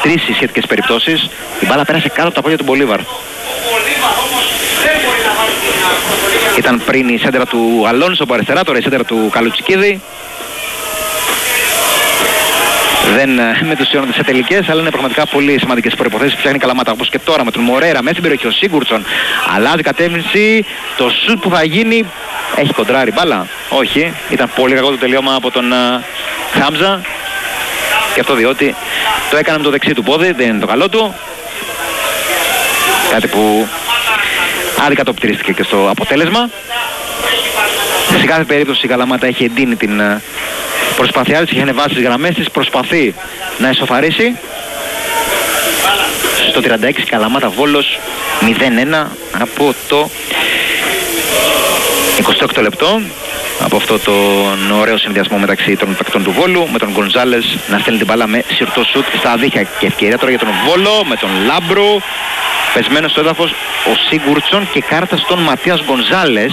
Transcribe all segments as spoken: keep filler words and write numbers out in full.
τρεις σχετικές περιπτώσεις. Η μπάλα πέρασε κάτω από τα πόδια του Μπολίβαρ. Ήταν πριν η σέντερα του Αλόνσο από αριστερά, τώρα η σέντερα του Καλουτσικίδη. Δεν μετουσιώνονται σε τελικές, αλλά είναι πραγματικά πολύ σημαντικές προϋποθέσεις. Φτιάχνει Καλαμάτα, όπως και τώρα με τον Μορέρα μέσα στην περιοχή. Ο Σίγκουρτσον αλλάζει κατεύθυνση. Το σουτ που θα γίνει, έχει κοντράρει μπάλα. Όχι, ήταν πολύ κακό το τελείωμα από τον uh, Χάμζα. Και αυτό διότι το έκανε με το δεξί του πόδι, δεν είναι το καλό του. Κάτι που αντικατοπτρίστηκε και στο αποτέλεσμα. Σε κάθε περίπτωση η Καλαμάτα έχει εντείνει την uh, προσπαθειά της, έχει ανεβάσει τις γραμμές της, προσπαθεί να ισοφαρίσει. Στο τριάντα έξι Καλαμάτα Βόλος μηδέν ένα από το εικοστό έκτο λεπτό. Από αυτό τον ωραίο συνδυασμό μεταξύ των παικτών του Βόλου, με τον Γκονζάλες να στέλνει την μπάλα με σιρτό σουτ στα δίχα. Και ευκαιρία τώρα για τον Βόλο με τον Λάμπρου. Πεσμένος στο έδαφος ο Σίγκουρτσον και κάρτα στον Ματίας Γκονζάλες.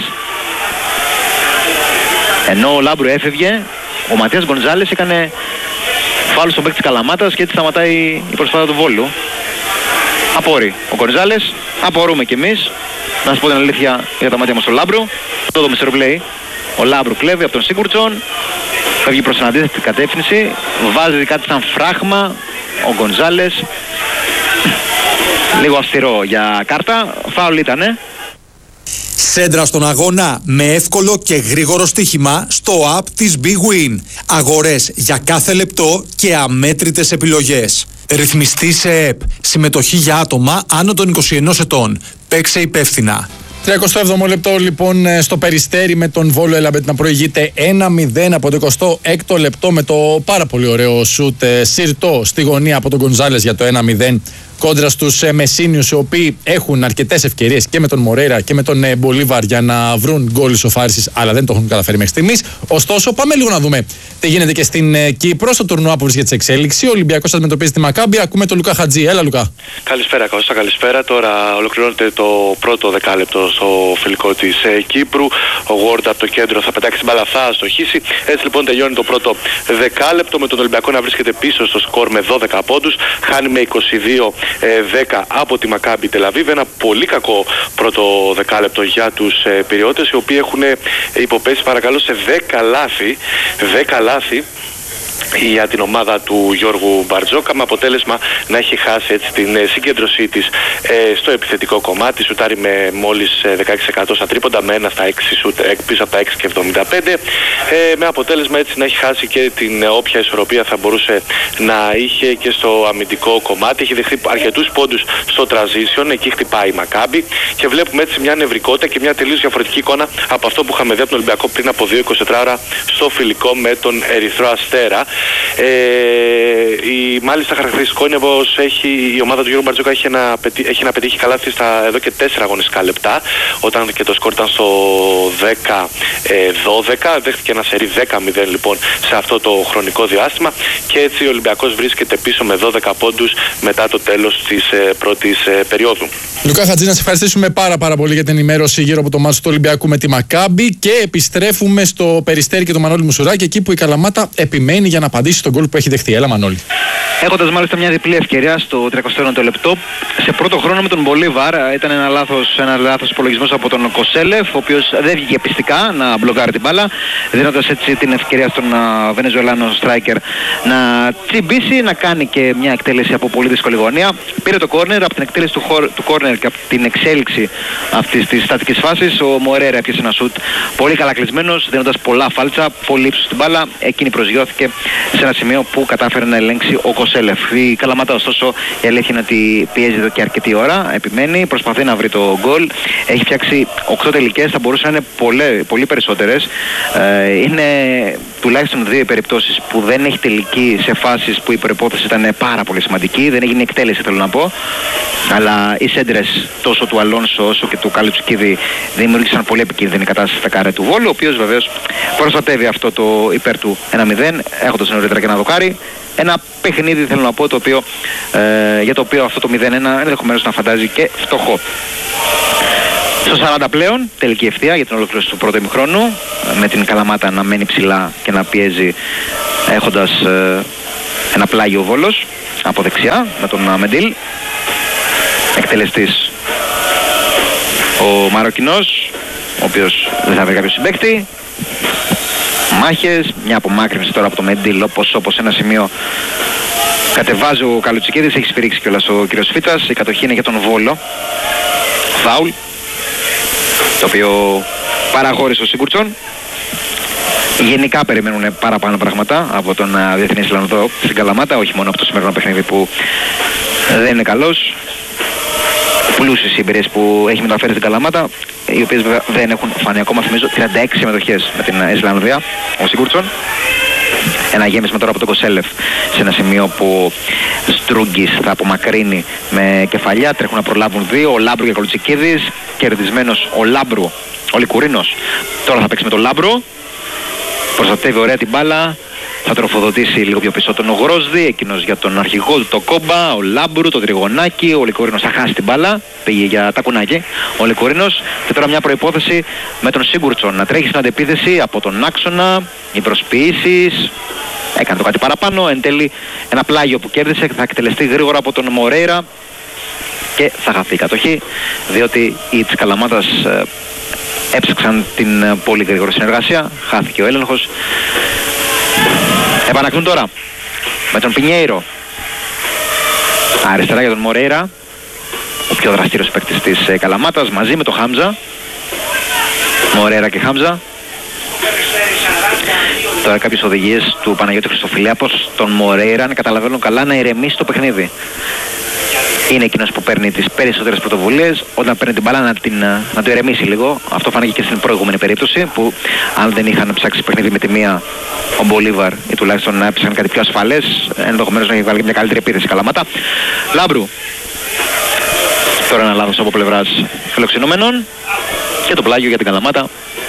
Ενώ ο Λάμπρου έφευγε, ο Ματίας Γκονζάλες έκανε φάουλ στον παίκτη της Καλαμάτας και έτσι σταματάει η προσπάθεια του Βόλου. Απόρρει ο Γκονζάλες, απορούμε κι εμείς. Να σας πω την αλήθεια για τα μάτια μας του Λάμπρου. Το δούμε στο replay. Ο Λάμπρου κλέβει από τον Σίγκουρτσον, φεύγει προς την αντίθετη κατεύθυνση, βάζει κάτι σαν φράγμα ο Γκονζάλες. Λίγο αυστηρό για κάρτα, φάουλ ήτανε. Σέντρα στον αγώνα με εύκολο και γρήγορο στοίχημα στο app της Big Win. Αγορές για κάθε λεπτό και αμέτρητες επιλογές. Ρυθμιστή σε ΕΠ. Συμμετοχή για άτομα άνω των είκοσι ενός ετών. Παίξε υπεύθυνα. τριακοστό έβδομο λεπτό λοιπόν στο Περιστέρι με τον Βόλο Ελαμπέτ να προηγείται ένα μηδέν από το εικοστό έκτο λεπτό με το πάρα πολύ ωραίο σουτ σιρτό στη γωνία από τον Γκονζάλες για το ένα μηδέν κόντρα στους ε, Μεσίνιους, οι οποίοι έχουν αρκετές ευκαιρίες και με τον Μορέρα και με τον ε, Μπολίβαρ για να βρουν γκολ ισοφάρισης, αλλά δεν το έχουν καταφέρει μέχρι στιγμής. Ωστόσο, πάμε λίγο να δούμε τι γίνεται και στην ε, Κύπρο, στο τουρνουά που βρίσκεται σε εξέλιξη. Ο Ολυμπιακός αντιμετωπίζει τη Μακάμπη. Ακούμε τον Λουκά Χατζή. Έλα, Λουκά. Καλησπέρα, Κώστα, καλησπέρα. Τώρα ολοκληρώνεται το πρώτο δεκάλεπτο στο φιλικό της ε, Κύπρου. Ο Γουόρντ από το κέντρο θα πετάξει την μπάλα, θα αστοχίσει. Έτσι λοιπόν τελειώνει το πρώτο δεκάλεπτο με τον Ολυμπιακό να βρίσκεται πίσω στο σκορ με δώδεκα πόντους. Χάνει με είκοσι δύο δέκα από τη Μακάμπι Τελαβίβ. Ένα πολύ κακό πρώτο δεκάλεπτο για τους ε, Πειριώτες, οι οποίοι έχουν υποπέσει παρακαλώ σε δέκα λάθη. δέκα λάθη για την ομάδα του Γιώργου Μπαρτζόκα, με αποτέλεσμα να έχει χάσει έτσι την ε, συγκέντρωσή της ε, στο επιθετικό κομμάτι. Σουτάρει με μόλις ε, δεκαέξι τοις εκατό στα τρίποντα, με ένα στα έξι σουτ ε, πίσω από τα έξι και εβδομήντα πέντε, ε, με αποτέλεσμα έτσι να έχει χάσει και την ε, όποια ισορροπία θα μπορούσε να είχε και στο αμυντικό κομμάτι. Έχει δεχτεί αρκετούς πόντους στο transition, εκεί χτυπάει η Μακάμπι και βλέπουμε έτσι μια νευρικότητα και μια τελείως διαφορετική εικόνα από αυτό που είχαμε δει από τον Ολυμπιακό πριν από δύο είκοσι τέσσερις ώρα στο φιλικό με τον Ερυθρό Αστέρα. Ε, η, μάλιστα χαρακτηριστικό είναι πως έχει, η ομάδα του Γιώργου Μπαρτζόκα έχει να, έχει να πετύχει καλά στα εδώ και τέσσερα αγωνιστικά λεπτά, όταν και το σκορ ήταν στο δέκα δώδεκα. Δέχτηκε ένα σερί δέκα μηδέν λοιπόν σε αυτό το χρονικό διάστημα και έτσι ο Ολυμπιακός βρίσκεται πίσω με δώδεκα πόντους μετά το τέλος της ε, πρώτης ε, περίοδου. Λουκά Χατζή, να σε ευχαριστήσουμε πάρα, πάρα πολύ για την ενημέρωση γύρω από το μάτσο του Ολυμπιακού με τη Μακάμπι και επιστρέφουμε στο Περιστέρι και τον Μανώλη Μουσουράκη, εκεί που η Καλαμάτα επιμένει για να απαντήσει στον γκολ που έχει δεχτεί. Έλα, Μανώλη. Έχοντας μάλιστα μια διπλή ευκαιρία στο τριακοστό ένατο λεπτό σε πρώτο χρόνο με τον Μπολίβαρ. Ήταν ένα λάθος, ένα λάθος υπολογισμός από τον Κοσέλεφ, ο οποίος δεν βγήκε πιστικά να μπλοκάρει την μπάλα, δίνοντας έτσι την ευκαιρία στον uh, Βενεζουελάνο striker να τσιμπήσει, να κάνει και μια εκτέλεση από πολύ δύσκολη γωνία. Πήρε το κόρνερ, από την εκτέλεση του, χορ, του κόρνερ και από την εξέλιξη αυτής της στατικής φάσης ο Μορέρα έπιασε ένα σουτ πολύ καλά κλεισμένος, δίνοντας πολλά φάλτσα, πολύ ύψος στην μπάλα. Εκείνη προσγειώθηκε σε ένα σημείο που κατάφερε να ελέγξει ο Κοσέλεφ. Η Καλαμάτα, ωστόσο, η αλήθεια είναι ότι πιέζει εδώ και αρκετή ώρα. Επιμένει, προσπαθεί να βρει το γκολ. Έχει φτιάξει οκτώ τελικές, θα μπορούσαν να είναι πολύ, πολύ περισσότερες. Ε, είναι τουλάχιστον δύο περιπτώσεις που δεν έχει τελική σε φάσεις που η προϋπόθεση ήταν πάρα πολύ σημαντική. Δεν έγινε εκτέλεση, θέλω να πω. Αλλά οι σέντρες τόσο του Αλόνσο όσο και του Καλουτσικίδη δημιούργησαν πολύ επικίνδυνη κατάσταση στα κάρε του Βόλου, ο οποίος βεβαίως προστατεύει αυτό το υπέρ του ένα μηδέν, έχοντας νωρίτερα και ένα δοκάρι. Ένα παιχνίδι, θέλω να πω, το οποίο, ε, για το οποίο αυτό το μηδέν ένα ενδεχομένως να φαντάζει και φτωχό. Στο σαράντα πλέον, τελική ευθεία για την ολοκλήρωση του πρώτου ημιχρόνου, με την Καλαμάτα να μένει ψηλά και να πιέζει έχοντας ε, ένα πλάγιο Βόλος. από δεξιά με τον Μεντίλ. Εκτελεστής ο Μαροκινός, ο οποίος δεν θα βρει κάποιο συμπαίκτη. Μάχες, μια απομάκρυνση τώρα από το Μεντίλ, όπως όπως ένα σημείο κατεβάζει ο Καλουτσικίδης, έχει σφυρίξει κιόλας ο κύριος Φίτας. Η κατοχή είναι για τον Βόλο. Φάουλ, το οποίο παραχώρησε ο Σίγκουρτσον. Γενικά περιμένουν παραπάνω πράγματα από τον uh, Διεθνή Ισλανδό στην Καλαμάτα, όχι μόνο από το σημερινό παιχνίδι που δεν είναι καλός. Πλούσιες εμπειρίες που έχει μεταφέρει στην Καλαμάτα, οι οποίες βέβαια δεν έχουν φανεί ακόμα. Θυμίζω τριάντα έξι συμμετοχές με την Ισλανδία ο Σίγκουρτσον. Ένα γέμισμα τώρα από τον Κοσέλεφ σε ένα σημείο που Στρούγκης θα απομακρύνει με κεφαλιά. Τρέχουν να προλάβουν δύο, ο Λάμπρου και ο Καλουτσικίδης. Κερδισμένος ο Λάμπρου, ο Λικουρίνος. Τώρα θα παίξει με τον Λάμπρου. Προστατεύει ωραία την μπάλα. Θα τροφοδοτήσει λίγο πιο πίσω τον Ογρόσδη, εκείνος για τον αρχηγό του το Κόμπα, ο Λάμπρου, τον Τριγωνάκη, ο Λικουρίνος θα χάσει την μπάλα, πήγε για τα κουνάκι ο Λικουρίνος. Και τώρα μια προϋπόθεση με τον Σίγκουρτσον να τρέχει στην αντεπίθεση από τον άξονα, οι προσποιήσεις, έκανε το κάτι παραπάνω, εν τέλει ένα πλάγιο που κέρδισε θα εκτελεστεί γρήγορα από τον Μορέιρα και θα χαθεί η κατοχή, διότι οι της Καλαμάτας ε, έψαξαν την ε, πολύ γρήγορη συνεργασία, χάθηκε ο έλεγχος. Επανακτούν τώρα με τον Πινιέιρο. Αριστερά για τον Μορέιρα, ο πιο δραστήριος παίκτης της ε, Καλαμάτας, μαζί με τον Χάμζα. Μορέιρα και Χάμζα. Τώρα κάποιες οδηγίες του Παναγιώτη Χριστοφιλέα πως τον Μορέιρα, αν καταλαβαίνουν καλά, να ηρεμήσει το παιχνίδι. Είναι εκείνος που παίρνει τις περισσότερες πρωτοβουλίες. Όταν παίρνει την μπάλα να, την, να το ηρεμήσει λίγο. Αυτό φάνηκε και στην προηγούμενη περίπτωση που αν δεν είχαν ψάξει παιχνίδι με τη μία ο Μπολίβαρ ή τουλάχιστον να έψαξαν κάτι πιο ασφαλές, ενδεχομένως να έχει βάλει μια καλύτερη επίθεση Καλαμάτα. Λάμπρου. Τώρα ένα λάθος από πλευράς φιλοξενούμενων και το πλάγιο για την Καλαμάτα.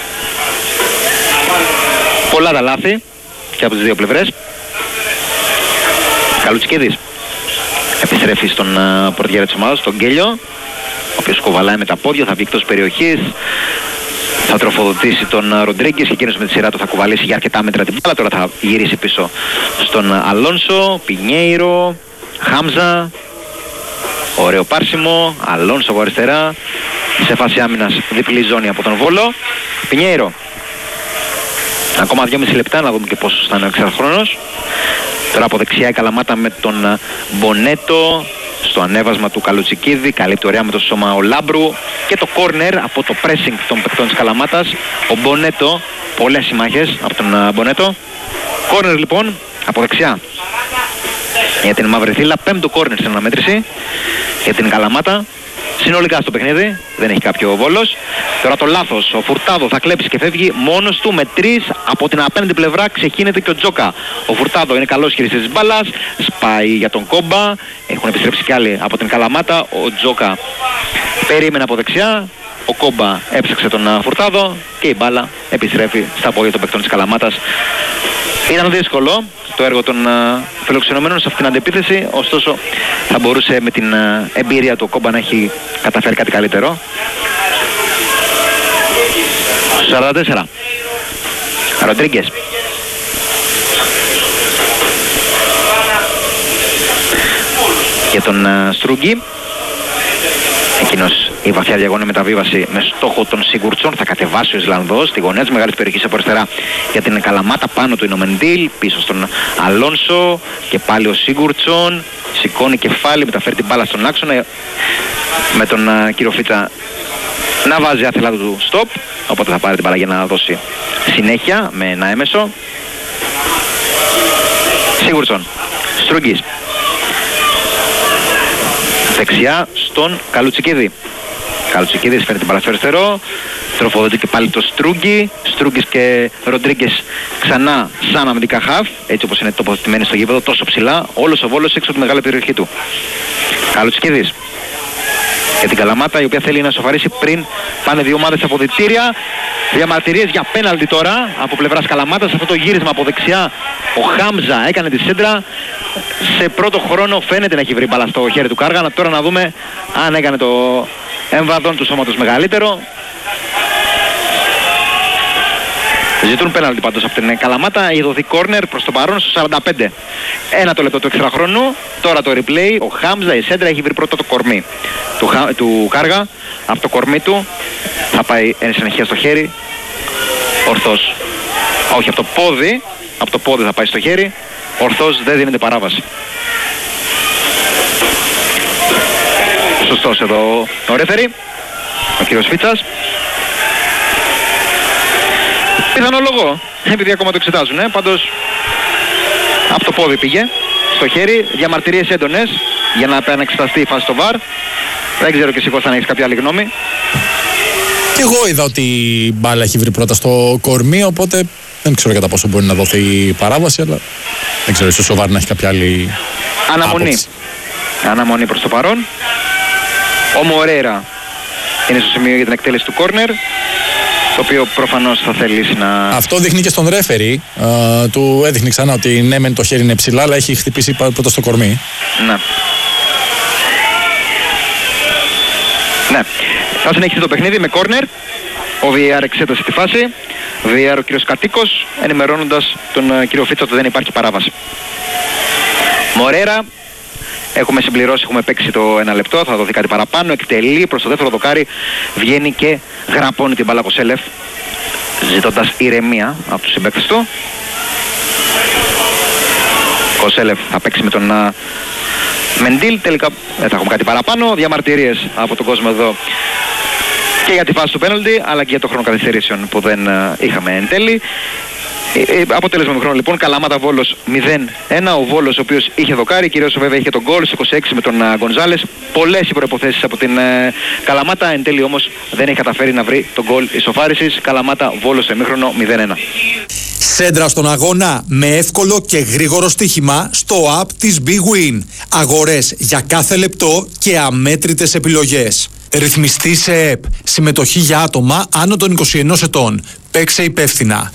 Πολλά τα λάθη και από τις δύο πλευρές. Καλουτσικίδης επιστρέφει στον uh, πορτιέρα της ομάδας, τον Γκέλιο, ο οποίος κοβαλάει με τα πόδια, θα βγει εκτός περιοχής, θα τροφοδοτήσει τον uh, Ροντρίγκες και εκείνος με τη σειρά του θα κουβαλήσει για αρκετά μέτρα την μπάλα. Τώρα θα γυρίσει πίσω στον uh, Αλόνσο, Πινιέιρο, Χάμζα, ωραίο πάρσιμο, Αλόνσο από αριστερά, σε φάση άμυνας διπλή ζώνη από τον Βόλο. Πινιέιρο, ακόμα δυόμιση λεπτά να δούμε και πόσο θα είναι ο εξαρχρόνος. Τώρα από δεξιά η Καλαμάτα με τον Μπονέτο στο ανέβασμα του Καλουτσικίδη, καλύπτει ωραία με το σώμα ο Λάμπρου και το κόρνερ από το pressing των παικτών της Καλαμάτας. Ο Μπονέτο, πολλές συμμάχες από τον Μπονέτο. Κόρνερ λοιπόν από δεξιά για την Μαύρη Θύλα, πέμπτο κόρνερ στην αναμέτρηση για την Καλαμάτα. Συνολικά στο παιχνίδι, δεν έχει κάποιο ο Βόλος. Τώρα το λάθος, ο Φουρτάδο θα κλέψει και φεύγει μόνος του με τρεις. Από την απέναντι πλευρά ξεχύνεται και ο Τζόκα. Ο Φουρτάδο είναι καλός χειριστής της μπάλας, σπάει για τον Κόμπα. Έχουν επιστρέψει κι άλλοι από την Καλαμάτα. Ο Τζόκα περίμενε από δεξιά. Ο Κόμπα έψαξε τον Φουρτάδο και η μπάλα επιστρέφει στα πόδια των παικτών της Καλαμάτας. Ήταν δύσκολο το έργο των uh, φιλοξενωμένων σε αυτήν την αντεπίθεση, ωστόσο θα μπορούσε με την uh, εμπειρία του Κόμπα να έχει καταφέρει κάτι καλύτερο. σαράντα τέσσερα. Ροντρίγκες. Και τον uh, Στρούγκη. Εκείνος η βαθιά διαγώνια μεταβίβαση με στόχο τον Σίγκουρτσον. Θα κατεβάσει ο Ισλανδός στη γωνία της μεγάλης περιοχής από αριστερά για την Καλαμάτα. Πάνω του είναι ο Μεντίλ, πίσω στον Αλόνσο και πάλι ο Σίγκουρτσον. Σηκώνει κεφάλι, μεταφέρει την μπάλα στον άξονα με τον uh, κύριο Φίτσα να βάζει άθελά του stop. Οπότε θα πάρει την μπάλα για να δώσει συνέχεια με ένα έμεσο. Σίγκουρτσον, Στρούγκης. Δεξιά στον Καλουτσικίδη. Καλουτσικίδης φέρνει την μπάλα στο αριστερό. Τροφοδοτεί και πάλι το Στρούγκη. Στρούγκης και Ροντρίγκες ξανά σαν αμυντικά χαφ. Έτσι όπως είναι τοποθετημένοι στο γήπεδο, τόσο ψηλά. Όλος ο Βόλος έξω από τη μεγάλη περιοχή του. Καλουτσικίδης για την Καλαμάτα, η οποία θέλει να σοφαρίσει πριν πάνε δύο ομάδες από διτήρια. Διαμαρτυρίες για πέναλτι τώρα από πλευράς Καλαμάτας. Αυτό το γύρισμα από δεξιά ο Χάμζα έκανε τη σέντρα. Σε πρώτο χρόνο φαίνεται να έχει βρει μπάλα στο χέρι του Κάργα. Τώρα να δούμε αν έκανε το εμβαδόν του σώματος μεγαλύτερο. Ζητούν πέναλτι πάντως από την Καλαμάτα. Έχει δοθεί κόρνερ προς το παρόν στο σαράντα πέντε. Ένα το λεπτό του εξτρά χρόνου. Τώρα το replay. Ο Χάμζα, η σέντρα, έχει βρει πρώτα το κορμί του, του Κάργα. Από το κορμί του θα πάει εν συνεχεία στο χέρι. Ορθός. Όχι, από το πόδι. Από το πόδι θα πάει στο χέρι. Ορθός, δεν δίνεται παράβαση. Σωστός εδώ ο ρέφερι, ο κύριος Φίτσας. Πιθανολογώ, επειδή ακόμα το εξετάζουν, ε. πάντως από το πόδι πήγε, στο χέρι, διαμαρτυρίες έντονες για να επανεξεταστεί η φάση στο βαρ. Δεν ξέρω και εσύ Κώστα αν έχεις κάποια άλλη γνώμη. Και εγώ είδα ότι η μπάλα έχει βρει πρώτα στο κορμί, οπότε δεν ξέρω κατά πόσο μπορεί να δοθεί παράβαση, αλλά δεν ξέρω, ίσως ο βαρ να έχει κάποια άλλη Αναμονή. άποψη. Αναμονή προς το παρόν. Ο Μορέρα είναι στο σημείο για την εκτέλεση του κόρνερ, το οποίο προφανώς θα θελήσει να... Αυτό δείχνει και στον ρέφερι. Uh, του έδειχνε ξανά ότι ναι μεν το χέρι είναι ψηλά, αλλά έχει χτυπήσει πρώτα στο κορμί. Ναι. Ναι. Θα συνεχίσει το παιχνίδι με κόρνερ. Ο βι έι αρ εξέτασε τη φάση. βι έι αρ ο κύριος Κατοίκος, ενημερώνοντας τον uh, κύριο Φίτσα ότι δεν υπάρχει παράβαση. Μορέρα. Έχουμε συμπληρώσει, έχουμε παίξει το ένα λεπτό, θα δοθεί κάτι παραπάνω. Εκτελεί προς το δεύτερο δοκάρι, βγαίνει και γραπώνει την μπάλα Κοσέλεφ, ζητώντας ηρεμία από τους συμπαίκτες του. Κοσέλεφ θα παίξει με τον uh, Μεντίλ, τελικά δεν θα έχουμε κάτι παραπάνω. Διαμαρτυρίες από τον κόσμο εδώ και για τη φάση του πέναλτι, αλλά και για το χρόνο καθυστερήσεων που δεν uh, είχαμε εν τέλει. Ε, ε, αποτέλεσμα με χρόνο λοιπόν, Καλαμάτα Βόλος μηδέν ένα. Ο Βόλος ο οποίος είχε δοκάρει, κυρίως βέβαια είχε τον γκολ στο είκοσι έξι με τον uh, Γκονζάλες. Πολλές οι προϋποθέσεις από την uh, Καλαμάτα, εν τέλει όμως δεν έχει καταφέρει να βρει τον γκολ ισοφάρισης. Καλαμάτα Βόλος σε μήχρονο μηδέν ένα. Σέντρα στον αγώνα με εύκολο και γρήγορο στοίχημα στο app της Big Win. Αγορές για κάθε λεπτό και αμέτρητες επιλογές. Ρυθμιστή σε ΕΠ. Συμμετοχή για άτομα άνω των είκοσι ενός ετών. Παίξε υπεύθυνα.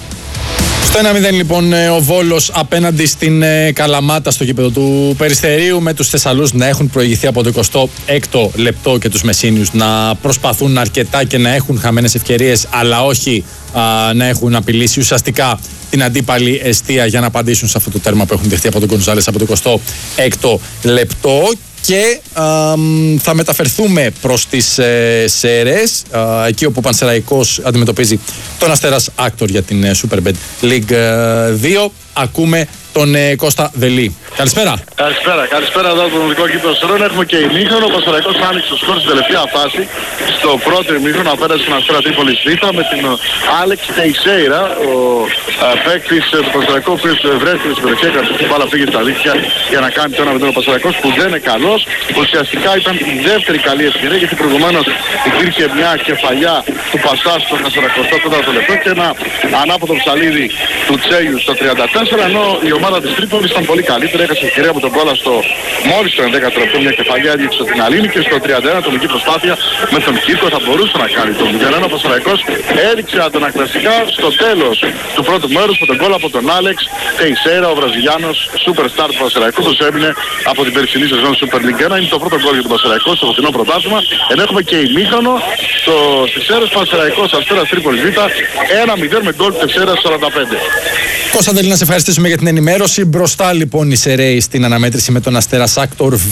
Στο ένα μηδέν λοιπόν ο Βόλος απέναντι στην ε, Καλαμάτα στο γήπεδο του Περιστερίου, με τους Θεσσαλούς να έχουν προηγηθεί από το εικοστό έκτο λεπτό και τους Μεσίνιους να προσπαθούν αρκετά και να έχουν χαμένες ευκαιρίες, αλλά όχι α, να έχουν απειλήσει ουσιαστικά την αντίπαλη εστία για να απαντήσουν σε αυτό το τέρμα που έχουν δεχτεί από τον Γκονζάλες από το εικοστό έκτο λεπτό. Και α, θα μεταφερθούμε προς τις ε, Σέρρες, α, εκεί όπου ο Πανσεραϊκός αντιμετωπίζει τον Αστέρας Άκτορ για την ε, Superbet League δύο. Ακούμε τον ε, Κώστα Δελή. Καλησπέρα. Καλησπέρα, καλησπέρα εδώ από τον δικό κήπεδο Σερών. Έχουμε και ημίχρονο. Ο Πανσεραϊκός άνοιξε το σκορ στην τελευταία φάση. Στο πρώτο ημίχρονο απέναντι στην Αστέρα Τρίπολης Β με την Άλεξ Τεϊσέιρα, ο παίκτης του Πανσεραϊκού, ο οποίος βρέθηκε στην περιοχή, έκανε την μπάλα, πήγε στα δίχτυα για να κάνει το ένα μηδέν. Ο Πανσεραϊκός που δεν είναι καλός. Ουσιαστικά ήταν η δεύτερη καλή ευκαιρία, γιατί προηγουμένως υπήρχε μια κεφαλιά του Πασά στο σαρανταοκτώ τέταρτο λεπτό και ένα ανάποδο ψαλίδι του Τσέιου στο τριάντα τέσσερα, ενώ η ομάδα της Τρίπολης ήταν πολύ καλύτερη. Έχασε ευκαιρία από τον κόλλα στο μόλις το ενδέκατο λεπτό, μια κεφαλιά έδιωξε την Αλήνη, και στο τριάντα ένα ατομική προσπάθεια με τον Κίρκο θα μπορούσε να κάνει το μηδέν ένα. Ο Πανσεραϊκός έδειξε αντανακλαστικά στο τέλος του πρώτου μέρους με τον κόλλα από τον Άλεξ Τεϊσέρα, ο Βραζιλιάνος superstar του Πανσεραϊκού, που έμεινε από την περσινή σεζόν Super League ένα. Είναι το πρώτο γκολ για τον Πανσεραϊκό στο φωτεινό πρωτάθλημα. Ενώ έχουμε και ημίχρονο στο στις Σέρρες, Πανσεραϊκός Αστέρας Τρίπολης Β ένα μηδέν με γκολ Τεϊσέρα σαράντα πέντε. Κώστα, θέλει να σε ευχαριστήσουμε για την ενημέρωση. Μπροστά λοιπόν οι Σεραίοι στην αναμέτρηση με τον Αστέρα Άκτορ Β.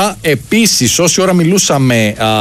Επίσης, όση ώρα μιλούσαμε, α,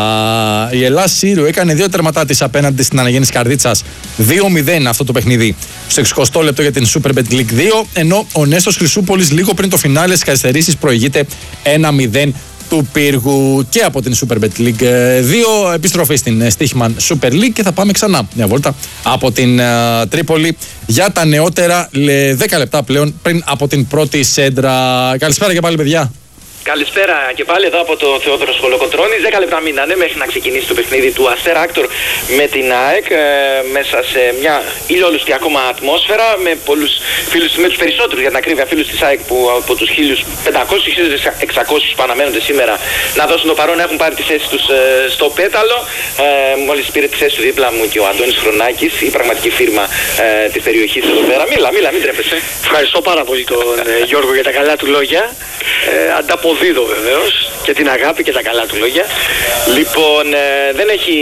η Ελλάς Σύριο έκανε δύο τερματά της απέναντι στην Αναγέννηση Καρδίτσας. δύο μηδέν αυτό το παιχνίδι στο εξηκοστό λεπτό για την Superbet League δύο. Ενώ ο Νέστος Χρυσούπολης λίγο πριν το φινάλε στις καθυστερήσεις προηγείται ένα μηδέν του Πύργου. Και από την Superbet League δύο επιστροφή στην Στίχημαν Super League και θα πάμε ξανά μια βόλτα από την uh, Τρίπολη για τα νεότερα δέκα λεπτά πλέον πριν από την πρώτη σέντρα. Καλησπέρα και πάλι, παιδιά. Καλησπέρα και πάλι εδώ από το Θεόδωρο Χολοκοτρώνης. δέκα λεπτά μείνανε μέχρι να ξεκινήσει το παιχνίδι του Αστέρα Άκτορ με την ΑΕΚ, ε, μέσα σε μια ηλιόλουστη ακόμα ατμόσφαιρα, με πολλούς φίλους, με τους περισσότερους για την ακρίβεια φίλους της ΑΕΚ, που από τους χίλιους πεντακόσιους με χίλιους εξακόσιους που αναμένονται σήμερα να δώσουν το παρόν έχουν πάρει τη θέση τους ε, στο πέταλο. Ε, μόλις πήρε τη θέση του δίπλα μου και ο Αντώνης Χρονάκης, η πραγματική φίρμα ε, της περιοχής εδώ πέρα. Μίλα, μίλα, μην τρέπεσαι. Ευχαριστώ πάρα πολύ τον ε, Γιώργο για τα καλά του λόγια. Ε, ανταπο ο Δίδο βεβαίως και την αγάπη και τα καλά του λόγια. Λοιπόν, ε, δεν, έχει,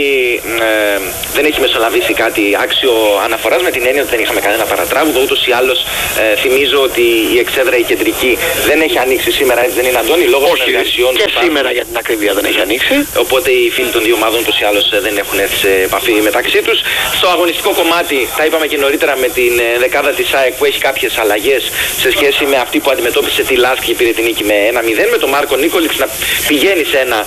ε, δεν έχει μεσολαβήσει κάτι άξιο αναφοράς, με την έννοια ότι δεν είχαμε κανένα παρατράγουδο. Ούτως ή άλλως ε, θυμίζω ότι η εξέδρα η κεντρική δεν έχει ανοίξει σήμερα, έτσι δεν είναι, Αντώνη, λόγω των εργασιών. Και σήμερα για την ακρίβεια δεν έχει ανοίξει. Οπότε οι φίλοι των δύο ομάδων ούτως ή άλλως δεν έχουν έρθει σε επαφή μεταξύ τους. Στο αγωνιστικό κομμάτι, τα είπαμε και νωρίτερα, με την δεκάδα της ΑΕΚ που έχει κάποιες αλλαγές σε σχέση με αυτή που αντιμετώπισε τη Λάσκ και πήρε την νίκη με ένα μηδέν, με τον Μάρκο Νίκολιτς να πηγαίνει σε ένα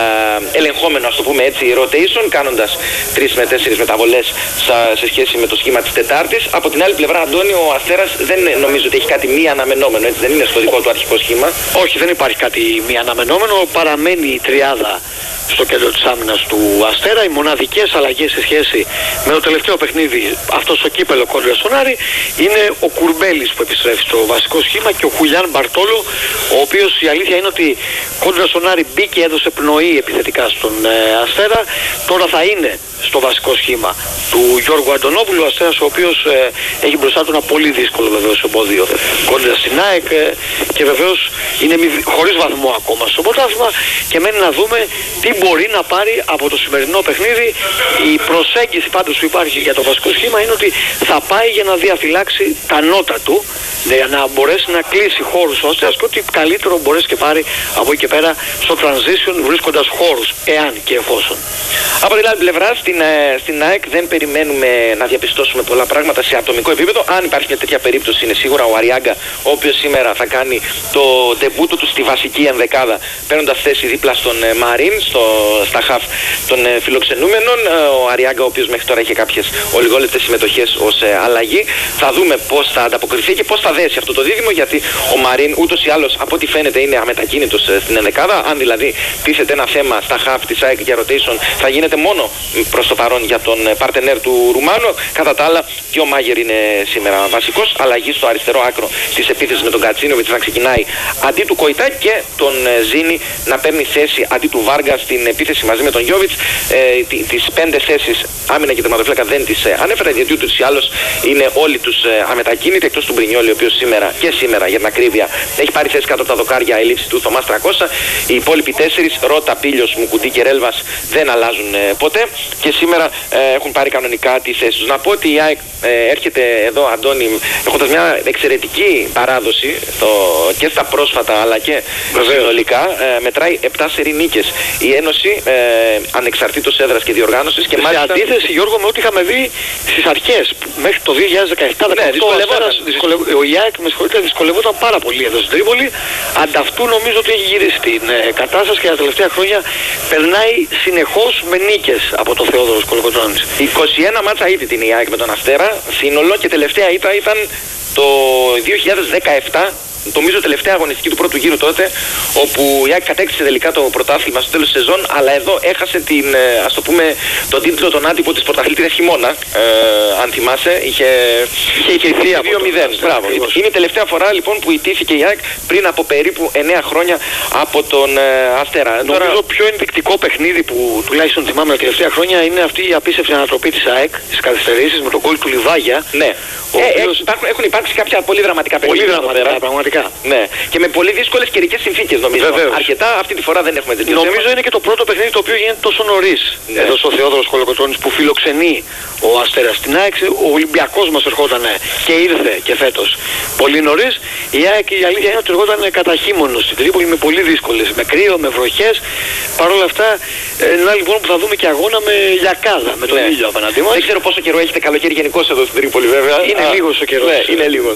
ε, ελεγχόμενο, ας το πούμε έτσι, rotation, κάνοντας τρεις με τέσσερις μεταβολές σε σχέση με το σχήμα της Τετάρτης. Από την άλλη πλευρά, Αντώνη, ο Αστέρας δεν νομίζω ότι έχει κάτι μη αναμενόμενο, έτσι δεν είναι στο δικό του αρχικό σχήμα. Όχι, δεν υπάρχει κάτι μη αναμενόμενο, παραμένει η τριάδα στο κέντρο της άμυνας του Αστέρα. Οι μοναδικές αλλαγές σε σχέση με το τελευταίο παιχνίδι, αυτό στο κύπελο κόντρα στον Άρη, είναι ο Κουρμπέλης που επιστρέφει στο βασικό σχήμα και ο Χουλιάν Μπαρτόλο, ο οποίος η αλήθεια είναι ότι κόντρα στον Άρη μπήκε, έδωσε πνοή επιθετικά στον ε, Αστέρα. Τώρα θα είναι στο βασικό σχήμα του Γιώργου Αντωνόπουλου, ο Αστέρας ο οποίος ε, έχει μπροστά του ένα πολύ δύσκολο βεβαίως εμπόδιο κόντρα στην ΑΕΚ ε, και βεβαίως είναι μη, χωρίς βαθμό ακόμα στο πρωτάθλημα και μένει να δούμε τι μπορεί να πάρει από το σημερινό παιχνίδι. Η προσέγγιση πάντως που υπάρχει για το βασικό σχήμα είναι ότι θα πάει για να διαφυλάξει τα νότα του, για να μπορέσει να κλείσει χώρους ο Αστέρας και ότι καλύτερο μπορέσει και πάρει από εκεί και πέρα στο transition βρίσκοντας χώρους, εάν και εφόσον. Από την άλλη πλευρά, στην, στην ΑΕΚ δεν περιμένουμε να διαπιστώσουμε πολλά πράγματα σε ατομικό επίπεδο. Αν υπάρχει μια τέτοια περίπτωση, είναι σίγουρα ο Αριάγκα, ο οποίος σήμερα θα κάνει το ντεμπούτο του στη βασική ενδεκάδα, παίρνοντας θέση δίπλα στον Μαρίν, στο, στα χαφ των φιλοξενούμενων. Ο Αριάγκα, ο οποίος μέχρι τώρα είχε κάποιες ολιγόλεπτες συμμετοχές ως αλλαγή. Θα δούμε πώς θα ανταποκριθεί και πώς θα δέσει αυτό το δίδυμο, γιατί ο Μαρίν ούτως ή άλλως από ό,τι φαίνεται είναι αμετακίνητος στην ενδεκάδα. Αν δηλαδή τίθεται ένα θέμα στα χαφ της ΑΕΚ για rotation, θα γίνεται μόνο προς το παρόν για τον παρτενέρ του Ρουμάνου. Κατά τα άλλα, και ο Μάγερ είναι σήμερα βασικός. Αλλαγή στο αριστερό άκρο της επίθεσης με τον Κατσίνοβιτς να ξεκινάει αντί του Κοϊτά και τον Ζήνη να παίρνει θέση αντί του Βάργα στην επίθεση μαζί με τον Γιόβιτς. Ε, τις πέντε θέσεις άμυνα και τερματοφύλακα δεν τις ε, ανέφερα, γιατί ούτως ή άλλως είναι όλοι τους ε, αμετακίνητοι, εκτός του Μπρινιόλη, ο οποίος σήμερα και σήμερα για την ακρίβεια έχει πάρει θέση κάτω από τα δοκάρια ελήψη του Θωμάς τριακόσια. Οι υπόλοιποι τέσσερις, Ρώτα, Πίλιος, Μουκουτί και Ρέλβας, δεν αλλάζουν ε, ποτέ και σήμερα ε, έχουν πάρει κανονικά τη θέση τους. Να πω ότι η ΑΕΚ ε, έρχεται εδώ, Αντώνη, έχοντας μια εξαιρετική παράδοση στο, και στα πρόσφατα αλλά και συνολικά, ε, μετράει επτά σερί νίκες η Ένωση, ε, ανεξαρτήτως έδρας και διοργάνωσης. Και σε μάλιστα, αντίθεση, Γιώργο, με ό,τι είχαμε δει στις αρχές, μέχρι το δύο χιλιάδες δεκαεπτά ναι, δυσκολευόταν. Ο Ιάκ, με συγχωρείτε, δυσκολευόταν πάρα πολύ εδώ στην Τρίπολη. Ανταυτού νομίζω ότι έχει γυρίσει την ε, κατάσταση και τα τελευταία χρόνια περνάει συνεχώς με νίκες από το Θεόδωρος Κολοκοτρώνης. είκοσι ένα μάτσα ήττη την η ΑΕΚ με τον Αστέρα σύνολο και τελευταία ήττα ήταν το δύο χιλιάδες δεκαεπτά. Νομίζω τελευταία αγωνιστική του πρώτου γύρου τότε, όπου η ΑΕΚ κατέκτησε τελικά το πρωτάθλημα στο τέλος της σεζόν, αλλά εδώ έχασε την, ας το πούμε, τον τίτλο τον άτυπο της πρωταθλήτριας χειμώνα. Ε, αν θυμάσαι, είχε ιτηθεί από δύο μηδέν. Μπράβο. Είναι η τελευταία φορά λοιπόν που ιτήθηκε η ΑΕΚ πριν από περίπου εννέα χρόνια από τον ε, Αστέρα. Νομίζω Τώρα... πιο ενδεικτικό παιχνίδι που τουλάχιστον θυμάμαι τα τελευταία χρόνια είναι αυτή η απίστευτη ανατροπή της ΑΕΚ, τις καθυστερήσεις με τον γκολ του Λιβάγια. Ναι. Ε, οποίος... υπάρχουν, έχουν υπάρξει κάποια πολύ δραματικά παιχνίδια. Πολύ δραματικά, πραγματικά. Ναι. Και με πολύ δύσκολες καιρικές συνθήκες νομίζω. Βεβαίως. Αρκετά αυτή τη φορά δεν έχουμε τέτοιο Νομίζω θέμα. είναι και το πρώτο παιχνίδι το οποίο γίνεται τόσο νωρίς. Ναι. Εδώ στο Θεόδωρος Κολοκοτρώνης που φιλοξενεί ο Αστέρας στην ΑΕΚ. Ο Ολυμπιακός μας ερχόταν και ήρθε και φέτος πολύ νωρίς. Η ΑΕΚ, η αλήθεια είναι ότι ερχόταν κατά χείμωνο στην Τρίπολη με πολύ δύσκολες, με κρύο, με βροχές. Παρ' όλα αυτά, ένα λοιπόν που θα δούμε και αγώνα με λιακάδα, με τον ναι. ήλιο απέναντί μας. Δεν ξέρω πόσο καιρό έχετε καλοκαίρι γενικώς εδώ στην Τρίπολη, βέβαια. Είναι λίγος ο καιρός. Ναι, είναι λίγος.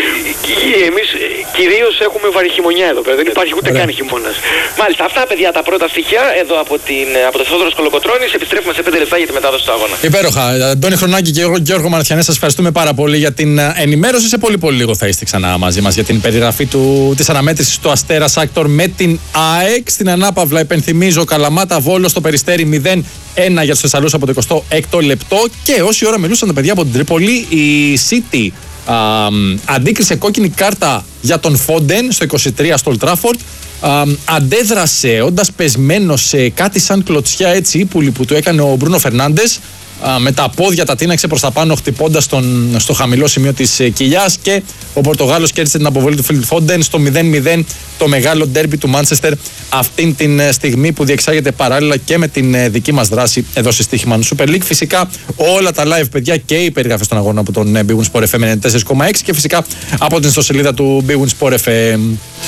Εμείς κυρίως έχουμε βαρυχημονιά εδώ πέρα, δεν υπάρχει ούτε καν χειμώνας. Μάλιστα, αυτά παιδιά τα πρώτα στοιχεία εδώ από, την, από το Θεόδωρος Κολοκοτρώνης. Επιστρέφουμε σε πέντε λεπτά για τη μετάδοση του αγώνα. Υπέροχα. Αντώνη Χρονάκη και εγώ, Γιώργο Μαραθιανέ, σας ευχαριστούμε πάρα πολύ για την ενημέρωση. Σε πολύ πολύ λίγο θα είστε ξανά μαζί μας για την περιγραφή του, της αναμέτρησης του Αστέρα Άκτορ με την ΑΕΚ. Στην ανάπαυλα, υπενθυμίζω, Καλαμάτα Βόλο στο Περιστέρι μηδέν ένα για τους Θεσσαλούς από το εικοστό έκτο λεπτό. Και όση ώρα μιλούσαν τα παιδιά από την Τρίπολη, η City Α, αντίκρισε κόκκινη κάρτα για τον Φόντεν στο είκοσι τρία στο Old Trafford. Α, αντέδρασε όντας πεσμένο σε κάτι σαν κλωτσιά έτσι ύπουλη που του έκανε ο Μπρούνο Φερνάντες α, με τα πόδια τα τίναξε προς τα πάνω, χτυπώντας τον, στο χαμηλό σημείο της ε, κοιλιάς, και ο Πορτογάλος κέρδισε την αποβολή του Phil Foden στο μηδέν μηδέν, το μεγάλο ντέρμπι του Μάντσεστερ, αυτήν την ε, στιγμή που διεξάγεται παράλληλα και με την ε, δική μας δράση εδώ στη Στοίχημαν Super League. Φυσικά όλα τα live, παιδιά, και οι περιγραφές των αγώνων από τον ε, Big Win Sport εφ εμ ενενήντα τέσσερα κόμμα έξι και φυσικά από την ιστοσελίδα του Big Win Sport εφ εμ.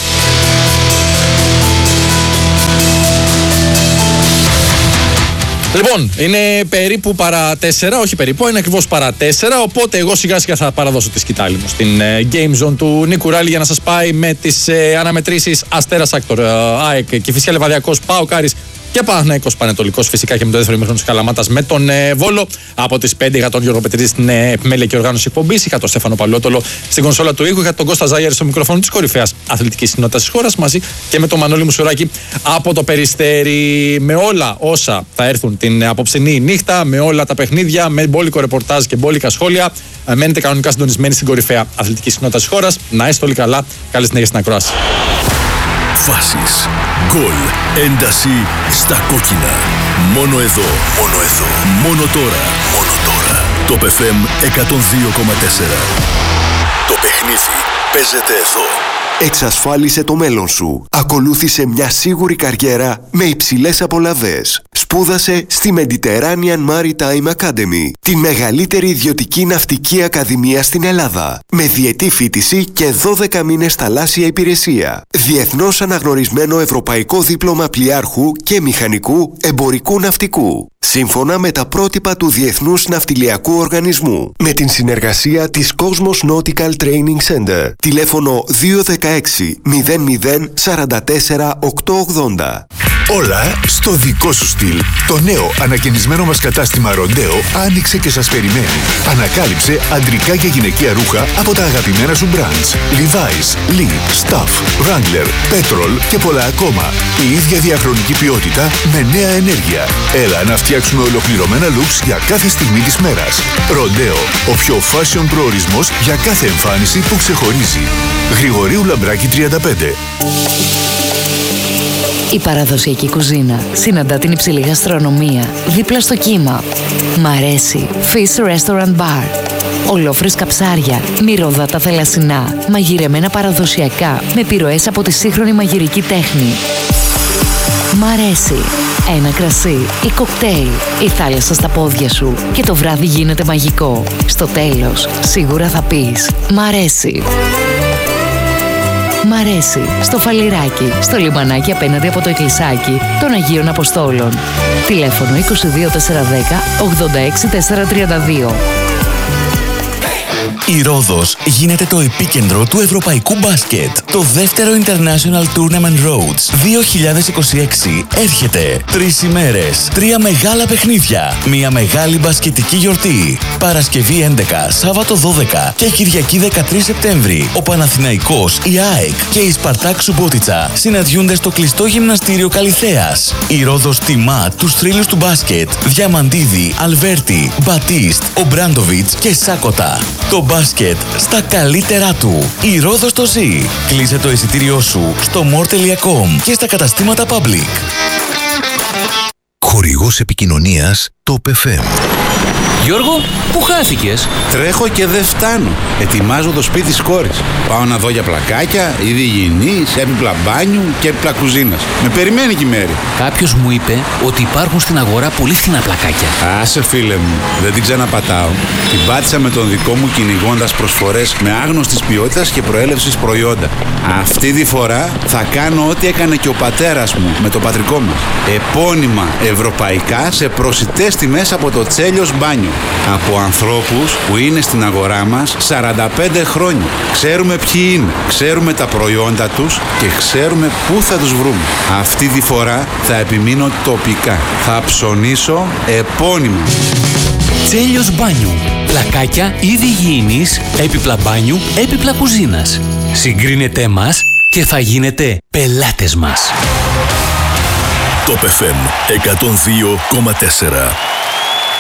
Λοιπόν, είναι περίπου παρά τέσσερα, όχι περίπου, είναι ακριβώς παρά τέσσερα, οπότε εγώ σιγά σιγά θα παραδώσω τη σκητάλη μου στην ε, Game Zone του Νίκου Ράλη για να σας πάει με τις ε, αναμετρήσεις Αστέρας Άκτορ, ε, ΑΕΚ, Κηφισιά Λεβαδιακός, ΠΑΟΚ Άρης και Παναθηναϊκός Πανετολικός, φυσικά και με το δεύτερο ημίχρονο της Καλαμάτας με τον ε, Βόλο. Από τις πέντε είχα τον Γιώργο Πετρίδη στην ε, επιμέλεια και οργάνωση εκπομπής, είχα τον Στέφανο Παλαιότολο στην κονσόλα του ήχου, είχα τον Κώστα Ζάγιαρη στο μικρόφωνο της κορυφαίας αθλητικής κοινότητας της χώρας, μαζί και με τον Μανώλη Μουσουράκη από το Περιστέρι. Με όλα όσα θα έρθουν την απόψινή νύχτα, με όλα τα παιχνίδια, με μπόλικο ρεπορτάζ και μπόλικα σχόλια, ε, μένετε κανονικά συντονισμένοι στην κορυφαία αθλητικής κοινότητας της χώρας. Να είστε όλοι καλά, καλή συνέχεια στην ακρόαση. Φάσεις, γκολ, ένταση στα κόκκινα. Μόνο εδώ, μόνο εδώ, μόνο τώρα, μόνο τώρα. Το εφ εμ εκατόν δύο κόμμα τέσσερα. Το παιχνίδι παίζεται εδώ. Εξασφάλισε το μέλλον σου. Ακολούθησε μια σίγουρη καριέρα με υψηλές απολαβές. Σπούδασε στη Mediterranean Maritime Academy, τη μεγαλύτερη ιδιωτική ναυτική ακαδημία στην Ελλάδα, με διετή φοιτηση και δώδεκα μήνες θαλάσσια υπηρεσία. Διεθνώς αναγνωρισμένο ευρωπαϊκό δίπλωμα πλοιάρχου και μηχανικού εμπορικού ναυτικού, σύμφωνα με τα πρότυπα του Διεθνούς Ναυτιλιακού Οργανισμού, με την συνεργασία της Cosmos Nautical Training Center. Τηλέφωνο δύο ένα έξι μηδέν μηδέν τέσσερα τέσσερα οκτώ ογδόντα. Όλα στο δικό σου στυλ. Το νέο ανακαινισμένο μας κατάστημα Ροντέο άνοιξε και σας περιμένει. Ανακάλυψε αντρικά και γυναικεία ρούχα από τα αγαπημένα σου brands. Levi's, Lee, Stuff, Wrangler, Petrol και πολλά ακόμα. Η ίδια διαχρονική ποιότητα με νέα ενέργεια. Έλα να φτιάξουμε ολοκληρωμένα looks για κάθε στιγμή της μέρας. Ροντέο, ο πιο fashion προορισμός για κάθε εμφάνιση που ξεχωρίζει. Γρηγορίου Λαμπράκη τριάντα πέντε. Η παραδοσιακή κουζίνα συναντά την υψηλή γαστρονομία δίπλα στο κύμα. Μ' αρέσει Fish Restaurant Bar. Ολόφρυσκα ψάρια, μυρωδάτα θελασσινά, μαγειρεμένα παραδοσιακά με επιρροές από τη σύγχρονη μαγειρική τέχνη. Μ' αρέσει ένα κρασί ή κοκτέιλ, η θάλασσα στα πόδια σου και το βράδυ γίνεται μαγικό. Στο τέλος σίγουρα θα πεις μ' αρέσει. Μ' αρέσει στο Φαλιράκι, στο λιμανάκι απέναντι από το εκκλησάκι των Αγίων Αποστόλων. Τηλέφωνο είκοσι δύο τετρακόσια δέκα ογδόντα έξι τετρακόσια τριάντα δύο. Η Ρόδος γίνεται το επίκεντρο του ευρωπαϊκού μπάσκετ. Το δεύτερο International Tournament Rhodes δύο χιλιάδες είκοσι έξι έρχεται. Τρεις ημέρες, τρία μεγάλα παιχνίδια, μια μεγάλη μπασκετική γιορτή. Παρασκευή έντεκα, Σάββατο δώδεκα και Κυριακή δεκατρείς Σεπτέμβρη. Ο Παναθηναϊκός, η ΑΕΚ και η Σπαρτάκ Σουμπότιτσα συναντιούνται στο κλειστό γυμναστήριο Καλιθέας. Η Ρόδος τιμά τους θρύλους του μπάσκετ: Διαμαντίδη, Αλβέρτη, Μπατίστ, Ομπράντοβιτς και Σάκοτα. Το μπάσκετ στα καλύτερά του. Η Ρόδος το ζει. Κλείσε το εισιτήριό σου στο more τελεία com και στα καταστήματα Public. Χορηγός επικοινωνίας το εφ εμ. Γιώργο, πού χάθηκες? Τρέχω και δεν φτάνω. Ετοιμάζω το σπίτι της κόρης. Πάω να δω για πλακάκια, είδη υγιεινής, έπιπλα μπάνιου και έπιπλα κουζίνας. Με περιμένει και η Μέρη. Κάποιος μου είπε ότι υπάρχουν στην αγορά πολύ φθηνά πλακάκια. Άσε φίλε μου, δεν την ξαναπατάω. Την πάτησα με τον δικό μου κυνηγώντας προσφορές με άγνωστης ποιότητας και προέλευσης προϊόντα. Αυτή τη φορά θα κάνω ό,τι έκανε και ο πατέρας μου με το πατρικό μας. Επώνυμα ευρωπαϊκά σε προσιτές τιμές από το Τσέλιος Μπάνιο. Από ανθρώπους που είναι στην αγορά μας σαράντα πέντε χρόνια. Ξέρουμε ποιοι είναι, ξέρουμε τα προϊόντα τους και ξέρουμε πού θα τους βρούμε. Αυτή τη φορά θα επιμείνω τοπικά. Θα ψωνίσω επώνυμα. Τσέλιος Μπάνιου. Πλακάκια, είδη υγιεινής, έπιπλα μπάνιου, έπιπλα κουζίνας. Συγκρίνετε μας και θα γίνετε πελάτες μας. Το εφ εμ εκατόν δύο κόμμα τέσσερα.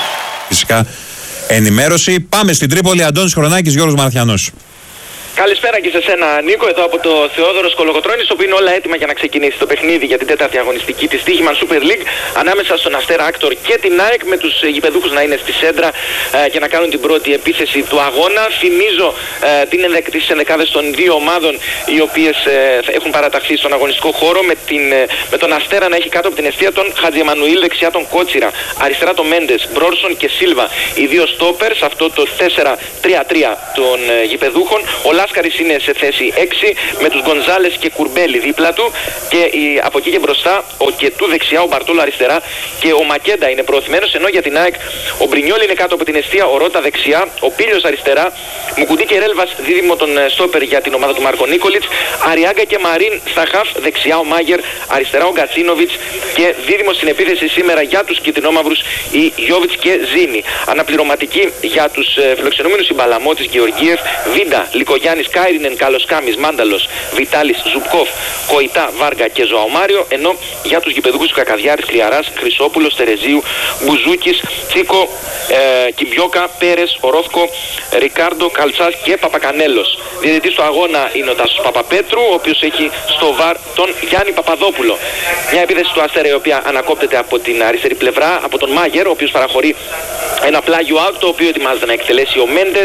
Φυσικά ενημέρωση. Πάμε στην Τρίπολη. Αντώνης Χρονάκης, Γιώργος Μαραθιανός. Καλησπέρα καλησπέρα και σε σένα, Νίκο, εδώ από το Θεόδωρος Κολοκοτρώνης, όπου είναι όλα έτοιμα για να ξεκινήσει το παιχνίδι για την τέταρτη αγωνιστική της Τύχημαν Super League ανάμεσα στον Αστέρα Άκτορ και την ΑΕΚ, με τους γηπεδούχους να είναι στη σέντρα ε, και να κάνουν την πρώτη επίθεση του αγώνα. Θυμίζω ε, την ενδεκ, τις ενδεκάδες των δύο ομάδων, οι οποίες ε, έχουν παραταχθεί στον αγωνιστικό χώρο, με, την, ε, με τον Αστέρα να έχει κάτω από την αιστεία τον Χατζιεμανουήλ, δεξιά τον Κότσιρα, αριστερά τον Μέντες, Μπρόρσον και Σίλβα, οι δύο στόπερς, αυτό το τέσσερα τρία τρία των ε, γηπεδούχων. Ο Λάσκαρης είναι σε θέση έξι, με τους Γκονζάλες και Κουρμπέλη δίπλα του, και η, από εκεί και μπροστά ο Κετού δεξιά, ο Μπαρτόλο αριστερά και ο Μακέντα είναι προωθημένος, ενώ για την ΑΕΚ ο Μπρινιόλ είναι κάτω από την αιστεία, ο Ρότα δεξιά, ο Πίλιος αριστερά, Μουκουντή και Ρέλβας δίδυμο τον στόπερ για την ομάδα του Μάρκο Νίκολιτς, Αριάγκα και Μαρίν στα χαφ, δεξιά ο Μάγερ, αριστερά ο Γκατσίνοβιτς, και δίδυμο στην επίθεση σήμερα για τους κιτρινόμαυρους η Γιώβιτς και Ζήνη. Αναπληρωματική για τους φιλοξενούμενους η Μπαλαμότης, Γεωργίευ, Βίντα, Λικογιάννης, Κάιρινεν, Καλοσκάμις, Μάνταλος, Βιτάλης, Ζουπκόφ, Κοϊτά, Βάργα και Ζωαομάριο, ενώ για τους γηπεδούχους του Κακαδιάρης, Κλιαράς, Χρυσόπουλος, Τερεζίου, Μπουζούκης, Τσίκο, ε, Κιμπιόκα, Πέρες, Ορόφκο, Ρικάρντο, Καλτσάς και Παπακανέλος. Διαιτητής του αγώνα είναι ο Τάσος Παπαπέτρου, ο οποίος έχει στο βαρ τον Γιάννη Παπαδόπουλο. Μια επίθεση του Αστέρα η οποία ανακόπτεται από την αριστερή πλευρά, από τον Μάγερ, ο οποίος παραχωρεί ένα πλάγιο out, το οποίο ετοιμάζεται να εκτελέσει ο Μέντες.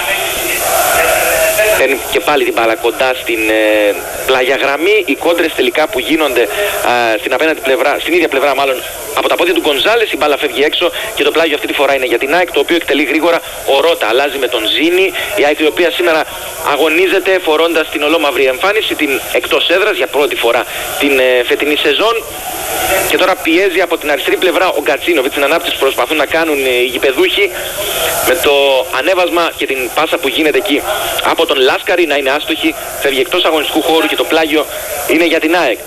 Παίρνει και πάλι την μπάλα κοντά στην ε, πλάγια γραμμή. Οι κόντρες τελικά που γίνονται ε, στην απέναντι πλευρά, στην ίδια πλευρά μάλλον, από τα πόδια του Γκονζάλες, η μπάλα φεύγει έξω και το πλάγιο αυτή τη φορά είναι για την ΑΕΚ, το οποίο εκτελεί γρήγορα ο Ρότα. Αλλάζει με τον Ζήνη. Η ΑΕΚ η οποία σήμερα αγωνίζεται φορώντας την ολόμαυρη εμφάνιση, την εκτός έδρας για πρώτη φορά την ε, φετινή σεζόν. Και τώρα πιέζει από την αριστερή πλευρά ο Γκατσίνοβιτς, την ανάπτυξη που προσπαθούν να κάνουν οι γηπεδούχοι, με το ανέβασμα και την πάσα που γίνεται εκεί από τον Λάσκαρη να είναι άστοχη, φεύγει εκτός αγωνιστικού χώρου και το πλάγιο είναι για την ΑΕΚ.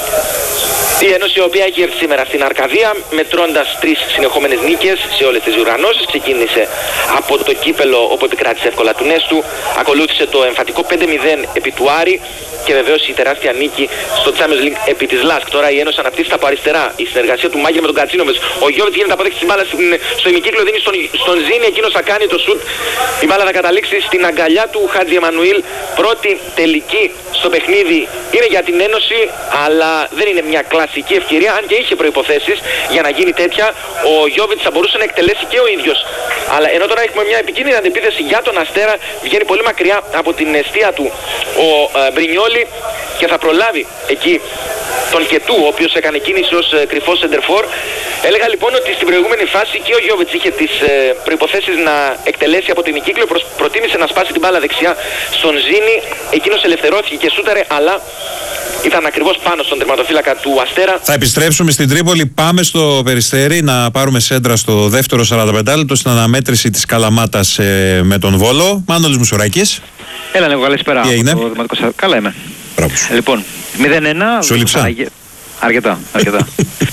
Η Ένωση, η οποία έχει έρθει σήμερα στην Αρκαδία μετρώντας τρεις συνεχόμενες νίκες σε όλες τις διοργανώσεις. Ξεκίνησε από το κύπελο, όπου επικράτησε εύκολα του Νέστου, ακολούθησε το εμφατικό πέντε μηδέν επί του Άρη και βεβαίως η τεράστια νίκη στο Champions League επί της Λάσκ. Τώρα η Ένωση αναπτύσσεται από αριστερά, η συνεργασία του Μάγερ με τον Κατσίνοβιτς. Ο Γιώβιτς γίνεται αποδέκτη της μπάλας στο ημικύκλιο, δίνει στον, στον Ζήνη, εκείνος θα κάνει το σουτ. Η μπάλα θα καταλήξει στην αγκαλιά του Χατζιεμανουήλ. Πρώτη τελική στο παιχνίδι είναι για την Ένωση, αλλά δεν είναι μια κλασική ευκαιρία, αν και είχε προϋποθέσεις για να γίνει τέτοια. Ο Γιώβιτς θα μπορούσε να εκτελέσει και ο ίδιος. Αλλά ενώ τώρα έχουμε μια επικίνδυνη αντεπίθεση για τον Αστέρα, βγαίνει πολύ μακριά από την αιστεία του ο ε, Μπρινιόλι και θα προλάβει εκεί τον Κετού, ο οποίος έκανε κίνηση ως ε, κρυφός σεντερφόρ. Έλεγα λοιπόν ότι στην προηγούμενη φάση και ο Γιώβιτς είχε τις ε, προϋποθέσεις να εκτελέσει από την ημικύκλιο, προτίμησε να σπάσει την μπάλα δεξιά στον Ζήνη, εκείνος ελευθερώθηκε και σούταρε, αλλά ήταν ακριβώς πάνω στον τερματοφύλακα του Αστέρα. Θα επιστρέψουμε στην Τρίπολη, πάμε στο Περιστέρι να πάρουμε σέντρα στο δεύτερο σαράντα πέντε λεπτό στην αναμέτρηση της Καλαμάτας ε, με τον Βόλο. Μάνολης Μουσουράκης. Έλα, Νίκο, καλησπέρα. Τι έγινε? Καλά είμαι. Μπράβο. Λοιπόν, μηδέν ένα. Σου λείψα. Αρκετά, αρκετά.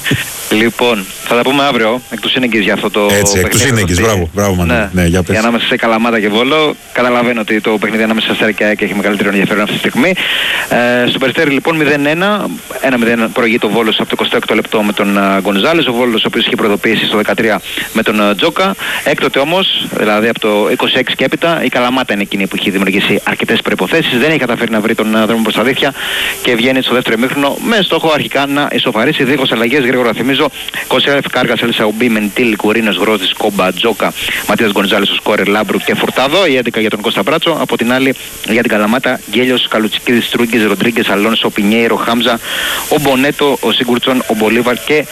Λοιπόν, θα τα πούμε αύριο εκ του σύνεγγυς για αυτό το Έτσι, εκ του σύνεγγυς, μπράβο, μπράβο Μανώλη. Ναι, ναι, για πες. ανάμεσα σε Καλαμάτα και Βόλο. Καταλαβαίνω ότι το παιχνίδι ανάμεσα σε Αστέρα και ΑΕΚ έχει μεγαλύτερο ενδιαφέρον αυτή τη στιγμή. Ε, στο Περιστέρι λοιπόν μηδέν ένα, ένα μηδέν προηγεί το Βόλος από το εικοστό έκτο λεπτό με τον uh, Γκονζάλες. Ο Βόλος, ο οποίος είχε προειδοποιήσει στο δεκατρία με τον uh, Τζόκα. Έκτοτε όμως, δηλαδή από το είκοσι έξι και έπειτα, η Καλαμάτα είναι εκείνη που έχει δημιουργήσει αρκετές προϋποθέσεις. Δεν έχει καταφέρει να βρει τον uh, δρόμο προς τα δίχτυα και βγαίνει στο δεύτερο ημίχρονο με στόχο αρχικά να ισοφαρίσει. Δίχως αλλαγές, γρήγορα θυμίζω. Κοσέφ, Κάργας, Ελσαουμπή, Μεντήλ, Κουρίνος, Γρόζης, Κόμπα, Τζόκα, Ματίας Γκονζάλης, ο Σκόρερ, Λάμπρου και Φουρτάδο. Η έντεκα για τον Κώστα Μπράτσο. Από την άλλη για την Καλαμάτα, Γκέλιος, Καλουτσικίδης, Τρούγκης, Ροντρίγκες, Αλόνσο, Πινιέιρο, Χάμζα, ο Μπονέτο, ο Σίγκουρτσον, ο Μπολίβαρ και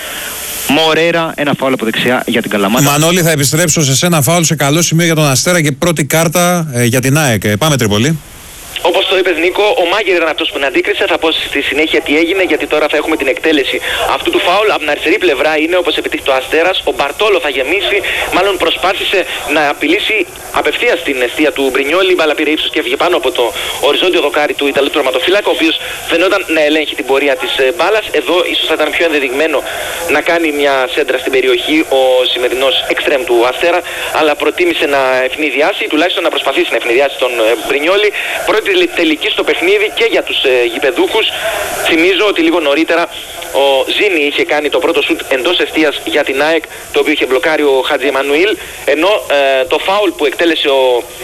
Μορέρα. Ένα φάουλ από δεξιά για την Καλαμάτα. Μανώλη, θα επιστρέψω σε ένα φάουλ σε καλό σημείο για τον Αστέρα και πρώτη κάρτα ε, για την ΑΕΚ. Ε, πάμε Τρίπολη. Όπως το είπες, Νίκο, ο Μάγερ ήταν αυτός που την αντίκρισε. Θα πω στη συνέχεια τι έγινε, γιατί τώρα θα έχουμε την εκτέλεση αυτού του φάουλ. Από την αριστερή πλευρά είναι, όπως επιτύχει το Αστέρας, ο Μπαρτόλο θα γεμίσει. Μάλλον προσπάθησε να απειλήσει απευθείας την αιστεία του Μπρινιόλι. Η μπάλα πήρε ύψος και έφυγε πάνω από το οριζόντιο δοκάρι του Ιταλού τερματοφύλακα, ο οποίος φαινόταν να ελέγχει την πορεία της μπάλας. Εδώ ίσως θα ήταν πιο ενδεδειγμένο να κάνει μια σέντρα στην περιοχή ο σημερινός εξτρέμ του Αστέρα, αλλά προτίμησε να ευνηδιάσει, τουλάχιστον να προσπαθήσει να ευνηδιάσει τον Μπρινιόλι. Πρώτη τελική στο παιχνίδι και για τους ε, γηπεδούχους. Θυμίζω ότι λίγο νωρίτερα ο Ζήνη είχε κάνει το πρώτο σουτ εντός εστίας για την ΑΕΚ, το οποίο είχε μπλοκάρει ο Χατζιεμανουήλ, ενώ ε, το φάουλ που εκτέλεσε ο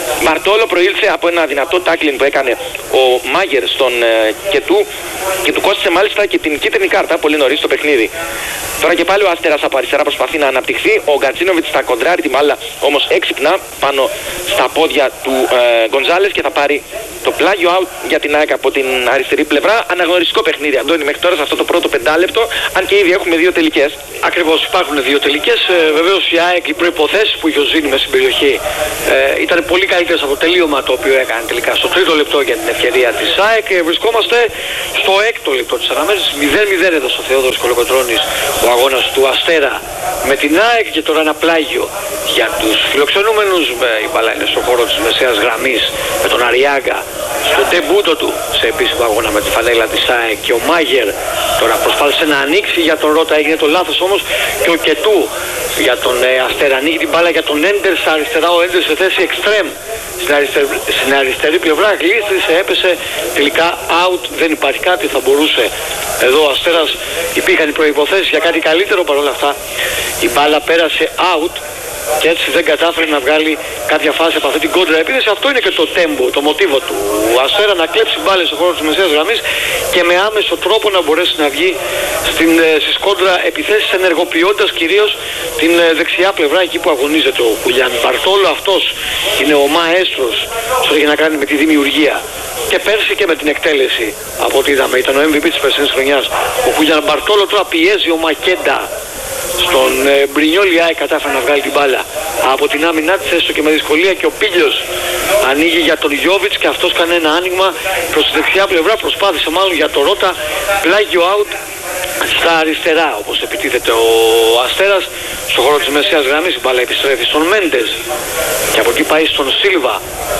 Μπαρτόλο προήλθε από ένα δυνατό τάκλινγκ που έκανε ο Μάγερ στον ε, Κετού και του κόστησε μάλιστα και την κίτρινη κάρτα πολύ νωρίς στο παιχνίδι. Τώρα και πάλι ο Αστέρας από αριστερά προσπαθεί να αναπτυχθεί. Ο Γκατσίνοβιτς θα κοντράρει την μπάλα όμως έξυπνα πάνω στα πόδια του ε, Γκονζάλες και θα πάρει το πλάγιο out για την ΑΕΚ από την αριστερή πλευρά. Αναγνωριστικό παιχνίδι, Αντώνη, μέχρι τώρα σε αυτό το πρώτο πεντάλεπτο, αν και ήδη έχουμε δύο τελικές. Ακριβώς, υπάρχουν δύο τελικές. Ε, βεβαίως η ΑΕΚ, οι προϋποθέσεις που είχε ο Ζήνη μες στην περιοχή ε, ήταν πολύ καλύτερες από το τελείωμα το οποίο έκανε τελικά στο τρίτο λεπτό για την ευκαιρία της ΑΕΚ. Ε, βρισκόμαστε στο έκτο λεπτό της αναμέτρησης. μηδέν μηδέν εδώ στο Θεόδωρος Κολοκοτρώνης ο αγώνας του Αστέρα με την ΑΕΚ και τώρα ένα πλάγιο για τους φιλοξενούμενους. Ε, η μπάλα είναι στον χώρο της μεσαίας γραμμής με τον Αριάγκα στο ντεμπούτο του σε επίσημο αγώνα με τη φανέλα της ΑΕΚ και ο Μάγερ τώρα προσπάθησε να ανοίξει για τον Ρώτα, έγινε το λάθος όμως και ο Κετού για τον ε, Αστέρα ανοίγει την μπάλα για τον Έντερ στα αριστερά, ο Έντερ σε θέση εξτρέμ στην αριστερή, στην αριστερή πλευρά γλίστρισε, έπεσε τελικά out, δεν υπάρχει κάτι, θα μπορούσε εδώ ο Αστέρας, υπήρχαν οι προϋποθέσεις για κάτι καλύτερο, παρόλα αυτά η μπάλα πέρασε out και έτσι δεν κατάφερε να βγάλει κάποια φάση από αυτή την κόντρα επίθεση. Αυτό είναι και το τέμπο, το μοτίβο του Αστέρα, να κλέψει μπάλες στον χώρο της μεσαίας γραμμής και με άμεσο τρόπο να μπορέσει να βγει στην, στις κόντρα επιθέσεις, ενεργοποιώντας κυρίως την δεξιά πλευρά εκεί που αγωνίζεται ο Χουλιάν Μπαρτόλο. Αυτός είναι ο μαέστρος στο έχει να κάνει με τη δημιουργία και πέρσι και με την εκτέλεση από ό,τι είδαμε. Ήταν ο εμ βι πι της περσινής χρονιάς ο Χουλιάν Μπαρτόλο. Τώρα πιέζει ο Μακέντα στον ε, Μπρινιόλι, ΑΕΚ κατάφερε να βγάλει την μπάλα από την άμυνά της έστω και με δυσκολία και ο Πίλιος ανοίγει για τον Γιόβιτς και αυτός κάνει ένα άνοιγμα προς τη δεξιά πλευρά, προσπάθησε μάλλον για το Ρώτα, πλάγιο out στα αριστερά όπως επιτίθεται ο Αστέρας στον χώρο της μεσαίας γραμμής. Η μπάλα επιστρέφει στον Μέντες και από εκεί πάει στον Σίλβα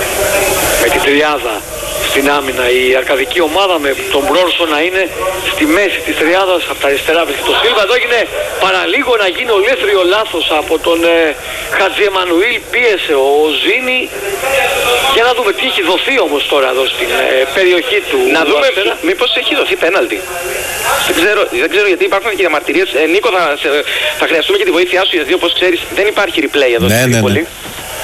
με την τριάδα στην άμυνα. Η αρκαδική ομάδα με τον Μπρόρσο να είναι στη μέση της τριάδας, από τα αριστερά βρίσκεται το Σίλβα. Εδώ έγινε παραλίγο να γίνει ολέθριο λάθος από τον ε, Χατζη Εμμανουήλ, πίεσε ο Ζήνη. Για να δούμε τι έχει δοθεί όμως τώρα εδώ στην ε, περιοχή του. Να δούμε Αστέρα. μήπως έχει δοθεί πέναλτι. Δεν ξέρω, δεν ξέρω γιατί υπάρχουν και διαμαρτυρίες. Ε, Νίκο, θα, σε, θα χρειαστούμε και τη βοήθειά σου γιατί όπως ξέρεις δεν υπάρχει replay εδώ ναι, στην Τρίπολη. Ναι, ναι.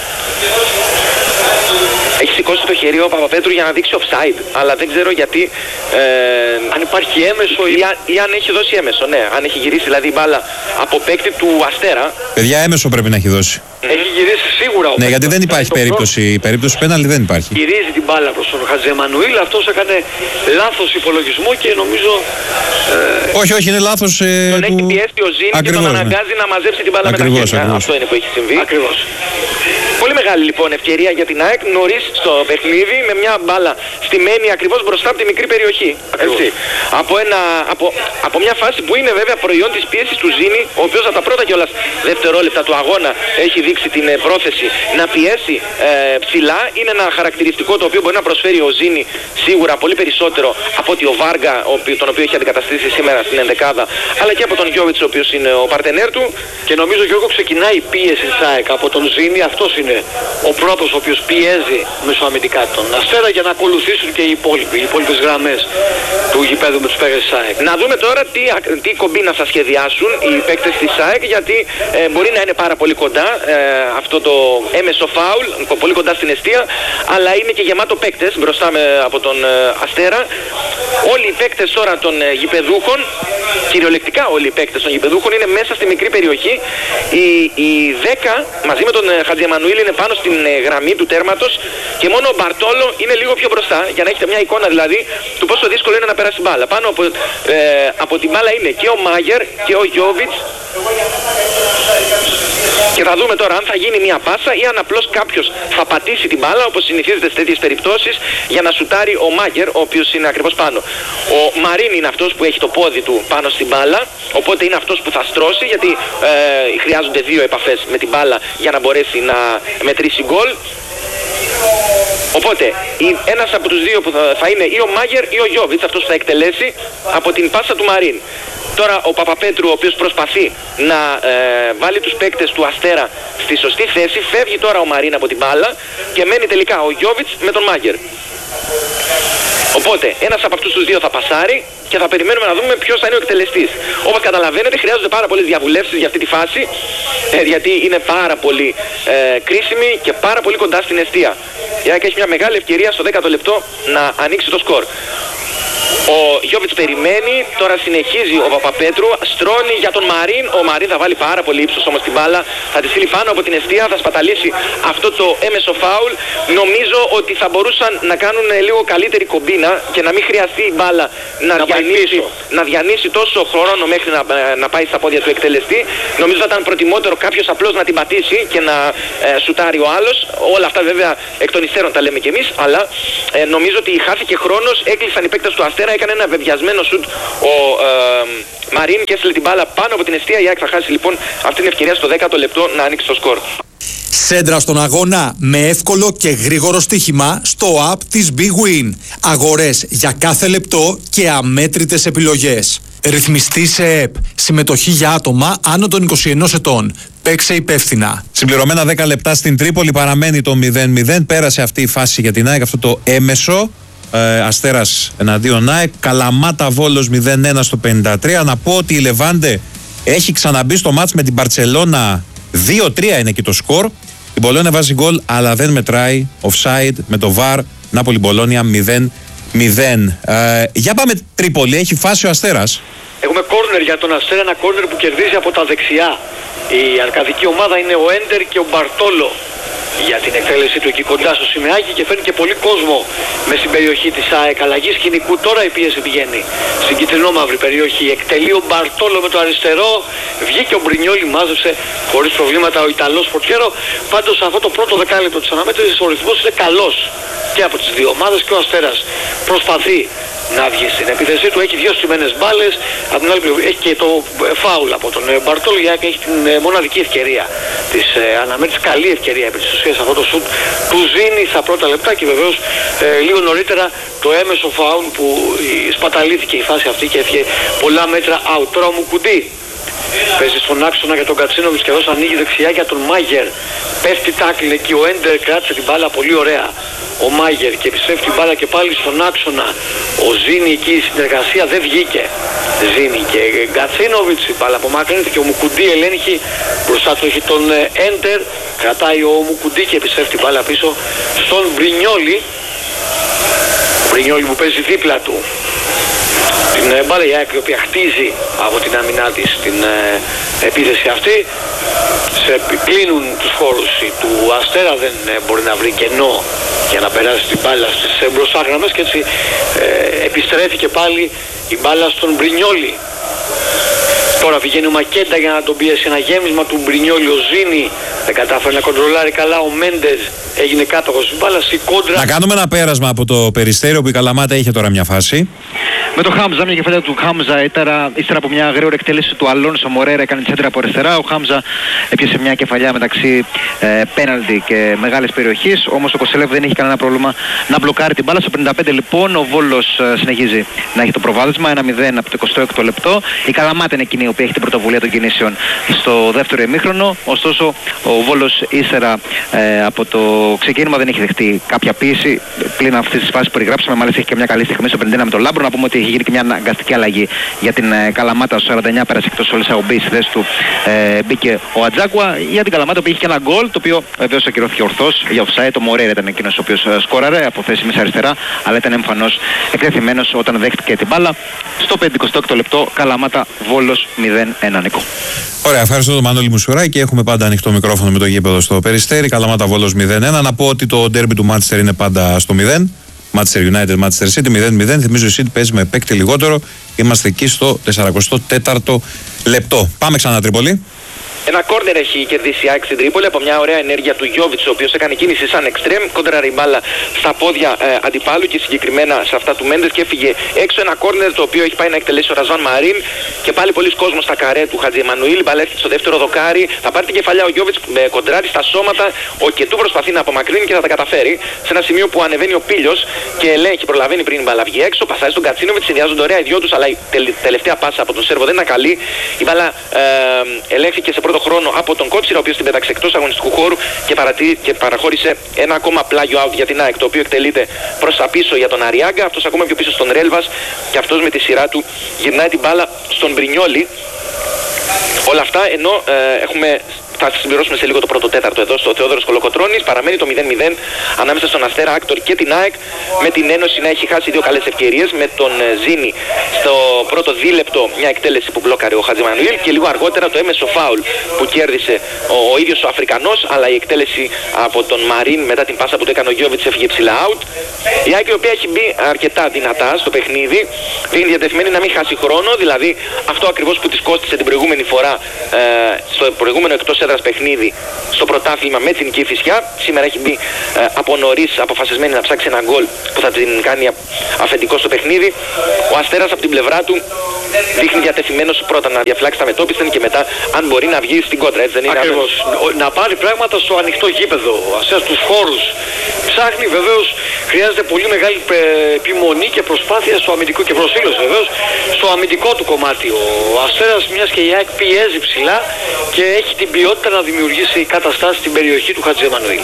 Έχει σηκώσει το χέρι ο Παπαπέτρου για να δείξει offside, αλλά δεν ξέρω γιατί. Ε, αν υπάρχει έμεσο ή, ή, ή αν έχει δώσει έμεσο, ναι. Αν έχει γυρίσει δηλαδή η μπάλα από παίκτη του Αστέρα. Παιδιά, έμεσο πρέπει να έχει δώσει. Έχει γυρίσει σίγουρα ο Ναι, γιατί δεν υπάρχει περίπτωση. Η περίπτωση πέναλτι δεν υπάρχει. Γυρίζει την μπάλα προς τον Χατζη Εμμανουήλ. Αυτός έκανε λάθος υπολογισμό και νομίζω. Ε... Όχι, όχι, είναι λάθος. Ε, τον του... έχει πιέσει ο Ζήνη και τον αναγκάζει ναι. να μαζέψει την μπάλα ακριβώς, με τα χέρια. Αυτό είναι που έχει συμβεί. Ακριβώς. Πολύ μεγάλη λοιπόν ευκαιρία για την ΑΕΚ νωρίς στο παιχνίδι με μια μπάλα στημένη ακριβώς μπροστά από τη μικρή περιοχή. Έτσι. Από, ένα, από, από μια φάση που είναι βέβαια προϊόν της πίεσης του Ζήνη, ο οποίος από τα πρώτα κιόλας δευτερόλεπτα του αγώνα έχει δείξει την ε, πρόθεση να πιέσει ε, ψηλά. Είναι ένα χαρακτηριστικό το οποίο μπορεί να προσφέρει ο Ζήνη σίγουρα πολύ περισσότερο από ότι ο Βάργα, ο, τον οποίο έχει αντικαταστήσει σήμερα στην ενδεκάδα, αλλά και από τον Γιόβιτς, ο οποίος είναι ο παρτενέρ του. Και νομίζω Γιώργο ξεκινάει η πίεση της ΑΕΚ από τον Ζήνη. Αυτός είναι ο πρώτος ο οποίος πιέζει μεσοαμυντικά τον Αστέρα για να ακολουθήσουν και οι υπόλοιποι, οι υπόλοιπες γραμμές του γηπέδου με τους παίκτες της ΑΕΚ. Να δούμε τώρα τι, τι κομπίνα θα σχεδιάσουν οι παίκτες της ΑΕΚ, γιατί ε, μπορεί να είναι πάρα πολύ κοντά ε, αυτό το έμεσο φάουλ, πολύ κοντά στην εστία, αλλά είναι και γεμάτο παίκτες μπροστά με, από τον ε, Αστέρα. Όλοι οι παίκτες τώρα των ε, γηπεδούχων, κυριολεκτικά όλοι οι παίκτες των γηπεδούχων είναι μέσα στη μικρή περιοχή. Οι, οι δέκα μαζί με τον ε, Χατζη Εμμανουήλ είναι πάνω στην ε, γραμμή του τέρματος και μόνο ο Μπαρτόλο είναι λίγο πιο μπροστά, για να έχετε μια εικόνα δηλαδή του πόσο δύσκολο είναι να περάσει μπάλα. Πάνω από, ε, από την μπάλα είναι και ο Μάγερ και ο Γιόβιτς. Και θα δούμε τώρα αν θα γίνει μια πάσα ή αν απλώς κάποιος θα πατήσει την μπάλα, όπως συνηθίζεται σε τέτοιες περιπτώσεις, για να σουτάρει ο Μάγερ, ο οποίος είναι ακριβώς πάνω. Ο Μαρίν είναι αυτός που έχει το πόδι του πάνω στην μπάλα, οπότε είναι αυτός που θα στρώσει, γιατί ε, χρειάζονται δύο επαφές με την μπάλα για να μπορέσει να μετρήσει γκολ. Οπότε ένας από τους δύο που θα, θα είναι ή ο Μάγερ ή ο Γιόβιτς, αυτός που θα εκτελέσει από την πάσα του Μαρίν. Τώρα ο Παπαπέτρου, ο οποίος προσπαθεί να ε, βάλει τους παίκτες του Αστέρα στη σωστή θέση, φεύγει τώρα ο Μαρίν από την μπάλα και μένει τελικά ο Γιόβιτς με τον Μάγερ. Οπότε ένας από αυτούς τους δύο θα πασάρει και θα περιμένουμε να δούμε ποιος θα είναι ο εκτελεστής. Όπως καταλαβαίνετε, χρειάζονται πάρα πολλές διαβουλεύσεις για αυτή τη φάση, ε, γιατί είναι πάρα πολύ ε, κρίσιμη και πάρα πολύ κοντά στην εστία. Η ΑΕΚ έχει μια μεγάλη ευκαιρία στο δέκατο λεπτό να ανοίξει το σκορ. Ο Γιόβιτς περιμένει, τώρα συνεχίζει ο Παπαπέτρου, στρώνει για τον Μαρίν. Ο Μαρίν θα βάλει πάρα πολύ ύψος όμως την μπάλα, θα τη στείλει πάνω από την εστία, θα σπαταλήσει αυτό το έμεσο φάουλ. Νομίζω ότι θα μπορούσαν να κάνουν λίγο καλύτερη κομπίνα και να μην χρειαστεί η μπάλα να, να, διανύσει, να διανύσει τόσο χρόνο μέχρι να, να πάει στα πόδια του εκτελεστή. Νομίζω θα ήταν προτιμότερο κάποιος απλώς να την πατήσει και να ε, σουτάρει ο άλλος. Όλα αυτά βέβαια εκ των υστέρων τα λέμε κι εμείς, αλλά ε, νομίζω ότι χάθηκε χρόνος, έκλεισαν οι παίκτες του Αστέρα. Έκανε ένα βεβαιασμένο σουτ ο ε, Μαρίν και έστειλε την μπάλα πάνω από την εστία. Η ΑΕΚ θα χάσει λοιπόν αυτή την ευκαιρία στο δέκατο λεπτό να ανοίξει το σκορ. Σέντρα στον αγώνα με εύκολο και γρήγορο στοίχημα στο app της Big Win. Αγορές για κάθε λεπτό και αμέτρητες επιλογές. Ρυθμιστή σε ΕΠ. Συμμετοχή για άτομα άνω των είκοσι ενός ετών. Παίξε υπεύθυνα. Συμπληρωμένα δέκα λεπτά στην Τρίπολη, παραμένει το μηδέν μηδέν. Πέρασε αυτή η φάση για την ΑΕΚ, αυτό το έμεσο. Ε, Αστέρας εναντίον ΑΕΚ. Καλαμάτα Βόλος μηδέν ένα στο πενήντα τρία. Να πω ότι η Λεβάντε έχει ξαναμπεί στο μάτς με την Μπαρτσελώνα. δύο τρία είναι εκεί το σκορ. Η Μπολόνια βάζει γκολ, αλλά δεν μετράει. Offside με το βαρ. Νάπολη Μπολόνια μηδέν μηδέν. Ε, για πάμε Τρίπολη, έχει φάσει ο Αστέρας. Έχουμε κόρνερ για τον Αστέρα, ένα κόρνερ που κερδίζει από τα δεξιά. Η αρκαδική ομάδα είναι ο Έντερ και ο Μπαρτόλο για την εκτέλεση του εκεί κοντά στο σημαίακι και φέρνει και πολύ κόσμο με στην περιοχή της ΑΕΚ. Αλλαγή σκηνικού, τώρα η πίεση πηγαίνει στην κυτρινόμαυρη περιοχή. Εκτελεί ο Μπαρτόλο με το αριστερό, βγήκε ο Μπρινιόλι, μάζεψε χωρίς προβλήματα ο Ιταλός πορτιέρο. Πάντως αυτό το πρώτο δεκάλεπτο της αναμέτρησης ο ρυθμός είναι καλός και από τις δύο ομάδες και ο Αστέρας προσπαθεί να βγει στην επίθεσή του, έχει δύο στημένες μπάλες, από την άλλη πλευρά έχει και το φάουλ από τον Μπαρτόλο. Η ΑΕΚ έχει την μοναδική ευκαιρία της αναμέτρησης, καλή ευκαιρία επί της ουσίας αυτό το σουτ του Ζήνη στα πρώτα λεπτά και βεβαίως ε, λίγο νωρίτερα το έμεσο φάουλ που σπαταλήθηκε η φάση αυτή και έφυγε πολλά μέτρα out. Τώρα ο Μουκουντή παίζει στον άξονα για τον Κατσίνοβιτς και εδώ ανοίγει δεξιά για τον Μάγερ. Πέφτει τάκλιν εκεί, ο Έντερ κράτησε την μπάλα πολύ ωραία. Ο Μάγερ και επιστρέφει την μπάλα και πάλι στον άξονα. Ο Ζήνη εκεί η συνεργασία δεν βγήκε. Ζήνη και Γκατσίνοβιτς, η μπάλα απομακρύνθηκε. Ο Μουκουντή ελέγχει μπροστά του, έχει τον Έντερ. Κρατάει ο Μουκουντή και επιστρέφει την μπάλα πίσω στον Μπρινιόλι. Ο Μπρινιόλι που παίζει δίπλα του την μπάλα, η ΑΕΚ η οποία χτίζει από την άμυνά της την ε, επίθεση αυτή. Σε κλείνουν τους χώρους του Αστέρα, δεν ε, μπορεί να βρει κενό για να περάσει την μπάλα στις ε, μπροστά γραμμές και έτσι ε, επιστρέφει και πάλι η μπάλα στον Μπρινιόλι. Τώρα πηγαίνει ο Μακέντα για να τον πιέσει, ένα γέμισμα του Μπρινιόλι. Ο Ζήνη δεν κατάφερε να κοντρολάρει καλά. Ο Μέντες έγινε κάτοχος της μπάλας. Η κόντρα... Να κάνουμε ένα πέρασμα από το Περιστέριο που η Καλαμάτα είχε τώρα μια φάση. Με το Χάμζα, μια κεφαλιά του Χάμζα, ύστερα, ύστερα από μια γρήγορη εκτέλεση του Αλόνσο Μορέρα, έκανε τσέντρα από αριστερά. Ο Χάμζα έπιασε μια κεφαλιά μεταξύ ε, πέναλτι και μεγάλης περιοχής. Όμως ο Κοσέλεφ δεν είχε κανένα πρόβλημα να μπλοκάρει την μπάλα. Στο πενήντα πέντε λοιπόν ο Βόλος ε, συνεχίζει να έχει το προβάδισμα. ένα μηδέν από το εικοστό έκτο λεπτό. Η Καλαμάτα είναι εκείνη η οποία έχει την πρωτοβουλία των κινήσεων στο δεύτερο ημίχρονο. Ωστόσο ο Βόλος ύστερα ε, από το ξεκίνημα δεν έχει δεχτεί κάποια πίεση πλην αυτή τη φάση που περιγράψαμε. Μάλιστα έχει και μια καλή στιγμή στο πενήντα ένα με τον Λάμπρο. Να πούμε ότι έχει γίνει και μια αναγκαστική αλλαγή για την ε, Καλαμάτα. Στο σαράντα εννιά πέρασε εκτός ο Λισαουμπή, στη θέση του ε, μπήκε ο Ατζάκουα. Για την Καλαμάτα που είχε και ένα γκολ, το οποίο βεβαίως ακυρώθηκε ορθώς για offside. Ο Μορέρα ήταν εκείνος ο οποίος ε, σκόραρε από θέση μέσα αριστερά, αλλά ήταν εμφανώς εκτεθειμένος όταν δέχτηκε την μπάλα. Στο πενηκοστό έκτο λεπτό Καλαμάτα Βόλος μηδέν ένα, Νίκο. Ωραία, ευχαριστώ τον Μανώλη Μουσουράκη. Έχουμε πάντα ανοιχτό μικρόφωνο με το γήπεδο στο Περιστέρι. Καλαμάτα Βόλος μηδέν ένα. Να πω ότι το ντέρμπι του Manchester είναι πάντα στο μηδέν. Manchester United, Manchester City μηδέν μηδέν. Θυμίζω η City παίζει με παίκτη λιγότερο. Είμαστε εκεί στο σαράντα τέταρτο λεπτό. Πάμε ξανά Τρίπολη. Ένα κόρνερ έχει κερδίσει η ΑΕΚ στην Τρίπολη από μια ωραία ενέργεια του Γιόβιτς, ο οποίος έκανε κίνηση σαν εξτρέμ, κόντραρε η μπάλα στα πόδια ε, αντιπάλου και συγκεκριμένα σε αυτά του Μέντες και έφυγε έξω ένα κόρνερ το οποίο έχει πάει να εκτελέσει ο Ραζάν Μαρίν και πάλι πολλοί κόσμος στα καρέ του Χατζη Εμμανουήλ. Η μπάλα έρχεται στο δεύτερο δοκάρι, θα πάρει την κεφαλιά ο Γιόβιτς, με κοντράρει στα σώματα, ο Κετού προσπαθεί να απομακρύνει και θα τα καταφέρει σε ένα σημείο που ανεβαίνει ο Πίλιος και ελέγχει, προλαβαίνει πριν η μπάλα βγει έξω, πασάει στον Κατσίνοβιτς, συνδυάζονται ωραία οι δυο τους, αλλά η τελευταία πάσα από τον Σέρβο δεν είναι καλή. Η μπάλα ε, ελέγχθηκε σε πρώτο πρώτο χρόνο από τον Κότσιρα, ο οποίος την πέταξε εκτός αγωνιστικού χώρου και, παρατή, και παραχώρησε ένα ακόμα πλάγιο out για την ΑΕΚ, το οποίο εκτελείται προς τα πίσω για τον Αριάγκα, αυτός ακόμα πιο πίσω στον Ρέλβας και αυτός με τη σειρά του γυρνάει την μπάλα στον Μπρινιόλι. Όλα αυτά ενώ ε, έχουμε... Θα συμπληρώσουμε σε λίγο το πρώτο τέταρτο εδώ στο Θεόδωρος Κολοκοτρώνης. Παραμένει το μηδέν μηδέν ανάμεσα στον Αστέρα Άκτορ και την ΑΕΚ, με την Ένωση να έχει χάσει δύο καλές ευκαιρίες, με τον Ζήνη στο πρώτο δίλεπτο μια εκτέλεση που μπλόκαρε ο Χατζημανουήλ και λίγο αργότερα το έμεσο φάουλ που κέρδισε ο, ο ίδιος ο Αφρικανός, αλλά η εκτέλεση από τον Μαρίν μετά την πάσα που το έκανε ο Γιώβιτς έφυγε ψηλά out. Η ΑΕΚ, η οποία έχει μπει αρκετά δυνατά στο παιχνίδι, είναι διατεθειμένη να μην χάσει χρόνο, δηλαδή αυτό ακριβώς που της κόστησε την προηγούμενη φορά ε, στο προηγούμενο εκτός έδρας παιχνίδι στο πρωτάθλημα με την Κηφισιά. Σήμερα έχει μπει ε, από νωρίς αποφασισμένη να ψάξει ένα γκολ που θα την κάνει αφεντικό στο παιχνίδι. Ο Αστέρας από την πλευρά του δείχνει διατεθειμένος πρώτα να διαφυλάξει τα μετόπισθεν και μετά αν μπορεί να βγει στην κόντρα, έτσι δεν είναι? Ακριβώς. Να πάρει πράγματα στο ανοιχτό γήπεδο. Ο Αστέρας τους χώρους ψάχνει, βεβαίως χρειάζεται πολύ μεγάλη επιμονή και προσπάθεια στο αμυντικό και προσήλωση βεβαίως στο αμυντικό του κομμάτι. Ο Αστέρας, μιας και η ΑΕΚ πιέζει ψηλά και έχει την ποιότητα να δημιουργήσει καταστάσεις στην περιοχή του Χατζημανουήλ.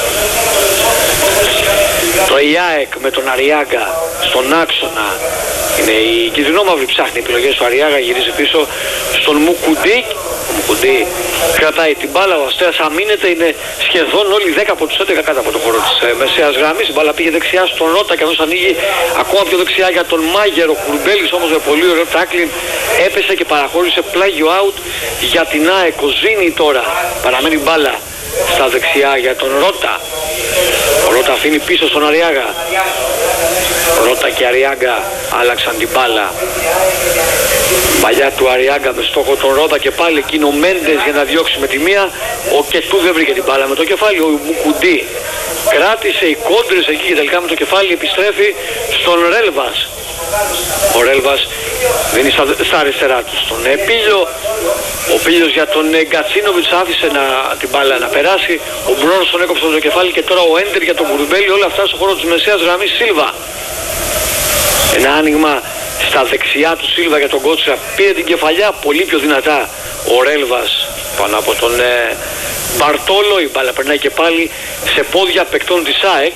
Το η ΑΕΚ με τον Αριάγκα στον άξονα, είναι η κυτρινόμαυρη, ψάχνει επιλογές του Αριάγκα, γυρίζει πίσω στον Μουκουντή. Ο Μουκουντή κρατάει την μπάλα, ο Αστέρας αμήνεται, είναι σχεδόν όλοι δέκα από τους έντεκα κάτω από το χώρο της ε, μεσαίας γραμμής. Η μπάλα πήγε δεξιά στον Ρώτα και αυτός ανοίγει ακόμα πιο δεξιά για τον Μάγερ. Ο Κουρμπέλης όμως με πολύ ωραίο τάκλιν έπεσε και παραχώρησε πλάγιο out για την ΑΕΚ. Ο Ζήνη τώρα παραμένει μπάλα στα δεξιά για τον Ρώτα. Ο Ρώτα αφήνει πίσω στον Αριάγκα. Ρώτα και Αριάγκα άλλαξαν την μπάλα. Παλιά του Αριάγκα με στόχο τον Ρώτα και πάλι εκείνο ο Μέντες για να διώξει με τη μία. Ο Κετού δεν βρήκε την μπάλα με το κεφάλι. Ο Μουκουντή κράτησε οι κόντρες εκεί και τελικά με το κεφάλι επιστρέφει στον Ρέλβας. Ο Ρέλβας δίνει στα, στα αριστερά του στον Πίλιο. Ο Πίλιος για τον Γκατσίνοβιτς άφησε να, την μπάλα να περάσει. Ο Μπρόνσον έκοψε το κεφάλι και τώρα ο Έντερ για τον Κουρμπέλη. Όλα αυτά στον χώρο της μεσαίας γραμμής. Σίλβα. Ένα άνοιγμα στα δεξιά του Σίλβα για τον Κότσιρα. Πήρε την κεφαλιά πολύ πιο δυνατά ο Ρέλβας πάνω από τον ε, Μπαρτόλο. Η μπάλα περνάει και πάλι σε πόδια παικτών της ΑΕΚ.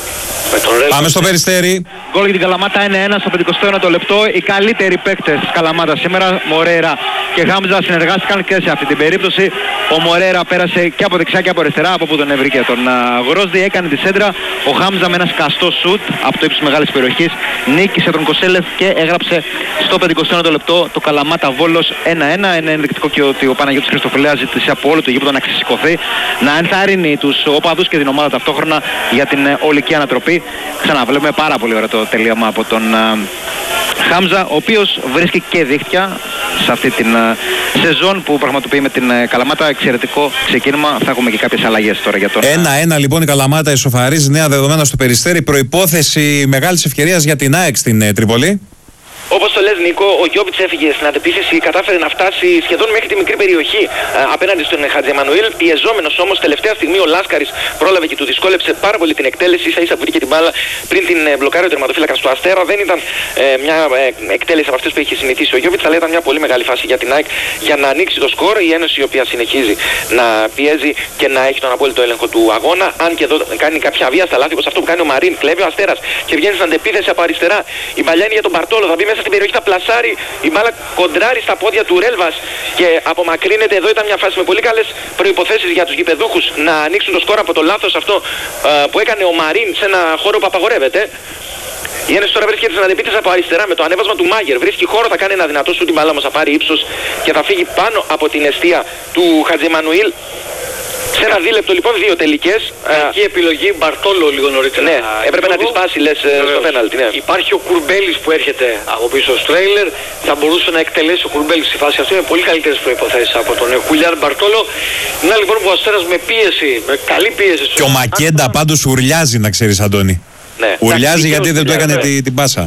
Πάμε στο Περιστέρι. Γκολ για την Καλαμάτα ένα ένα στο πενηκοστό ένατο λεπτό. Οι καλύτεροι παίκτες της Καλαμάτας σήμερα, Μορέρα και Γάμζα, συνεργάστηκαν και σε αυτή την περίπτωση. Ο Μορέρα πέρασε και από δεξιά και από αριστερά, από που τον έβρικε τον Γρόσδη, έκανε τη σέντρα. Ο Γάμζα με ένα σκαστό σουτ από το ύψος μεγάλης περιοχής νίκησε τον Κοσέλεφ και έγραψε στο πενηκοστό ένατο λεπτό το Καλαμάτα Βόλος ένα ένα. Είναι ενδεικτικό και ότι ο Παναγιώτης Χριστοφιλέας ζήτησε από όλο το γήπεδο να ξεσηκωθεί, να ενθαρρύνει τους οπαδούς και την ομάδα ταυτόχρονα για την ολική ανατροπή. Ξαναβλέπουμε πάρα πολύ ωραίο το τελείωμα από τον uh, Χάμζα, ο οποίος βρίσκει και δίχτυα σε αυτή την uh, σεζόν που πραγματοποιεί με την uh, Καλαμάτα. Εξαιρετικό ξεκίνημα. Θα έχουμε και κάποιες αλλαγές τώρα για τον... ένα ένα λοιπόν η Καλαμάτα ισοφαρίζει, νέα δεδομένα στο Περιστέρι. Προϋπόθεση μεγάλης ευκαιρίας για την ΑΕΚ στην uh, Τρίπολη. Όπως το λες Νίκο, ο Γιώβιτς έφυγε στην αντεπίθεση, κατάφερε να φτάσει σχεδόν μέχρι τη μικρή περιοχή α, απέναντι στον Χατζημανουήλ. Πιεζόμενος όμως, τελευταία στιγμή ο Λάσκαρης πρόλαβε και του δυσκόλεψε πάρα πολύ την εκτέλεση. Ίσα ίσα που βρήκε την μπάλα πριν την ε, μπλοκάρει ο τερματοφύλακας του Αστέρα. Δεν ήταν ε, μια ε, εκτέλεση από αυτές που είχε συνηθίσει ο Γιώβιτς, αλλά ήταν μια πολύ μεγάλη φάση για την ΑΕΚ για να ανοίξει το σκορ. Η Ένωση, η οποία συνεχίζει να πιέζει και να έχει τον απόλυτο έλεγχο του αγώνα. Αν και εδώ κάνει κάποια αβίαστα λάθη, όπως αυτό που κάνει ο Μαρίν, κλέβει ο Αστέρας και βγαίνει στην αντεπίθεση από αριστερά. Η μπαλιά είναι για τον Μπαρτόλο, θα μπει μέσα στην περιοχή, θα πλασάρει, η μπάλα κοντράρει στα πόδια του Ρέλβας και απομακρύνεται. Εδώ ήταν μια φάση με πολύ καλές προϋποθέσεις για τους γηπεδούχους να ανοίξουν το σκορ από το λάθος αυτό ε, που έκανε ο Μαρίν σε ένα χώρο που απαγορεύεται. Η Ένωση τώρα βρίσκεται στην αντεπίθεση από αριστερά με το ανέβασμα του Μάγερ. Βρίσκει χώρο, θα κάνει ένα δυνατό σου, την μπάλα όμως θα πάρει ύψος και θα φύγει πάνω από την εστία του Χατζημανουήλ. Σε ένα δίλεπτο λοιπόν, δύο τελικές. Εκεί ε, επιλογή Μπαρτόλο λίγο νωρίτερα. Ναι, έπρεπε να τη σπάσει λες στο πέναλτι. Ναι. Υπάρχει ο Κουρμπέλης που έρχεται από πίσω στο τρέιλερ. Θα μπορούσε να εκτελέσει ο Κουρμπέλης στη φάση αυτή με πολύ καλύτερες προϋποθέσεις από τον Χουλιάρ Μπαρτόλο. Να λοιπόν που ο Αστέρας με πίεση, με καλή πίεση. Και ο Μακέντα πάντως ουρλιάζει, να ξέρεις Αντώνη. Ναι. Ουρλιάζει γιατί δεν του έκανε την, την πάσα.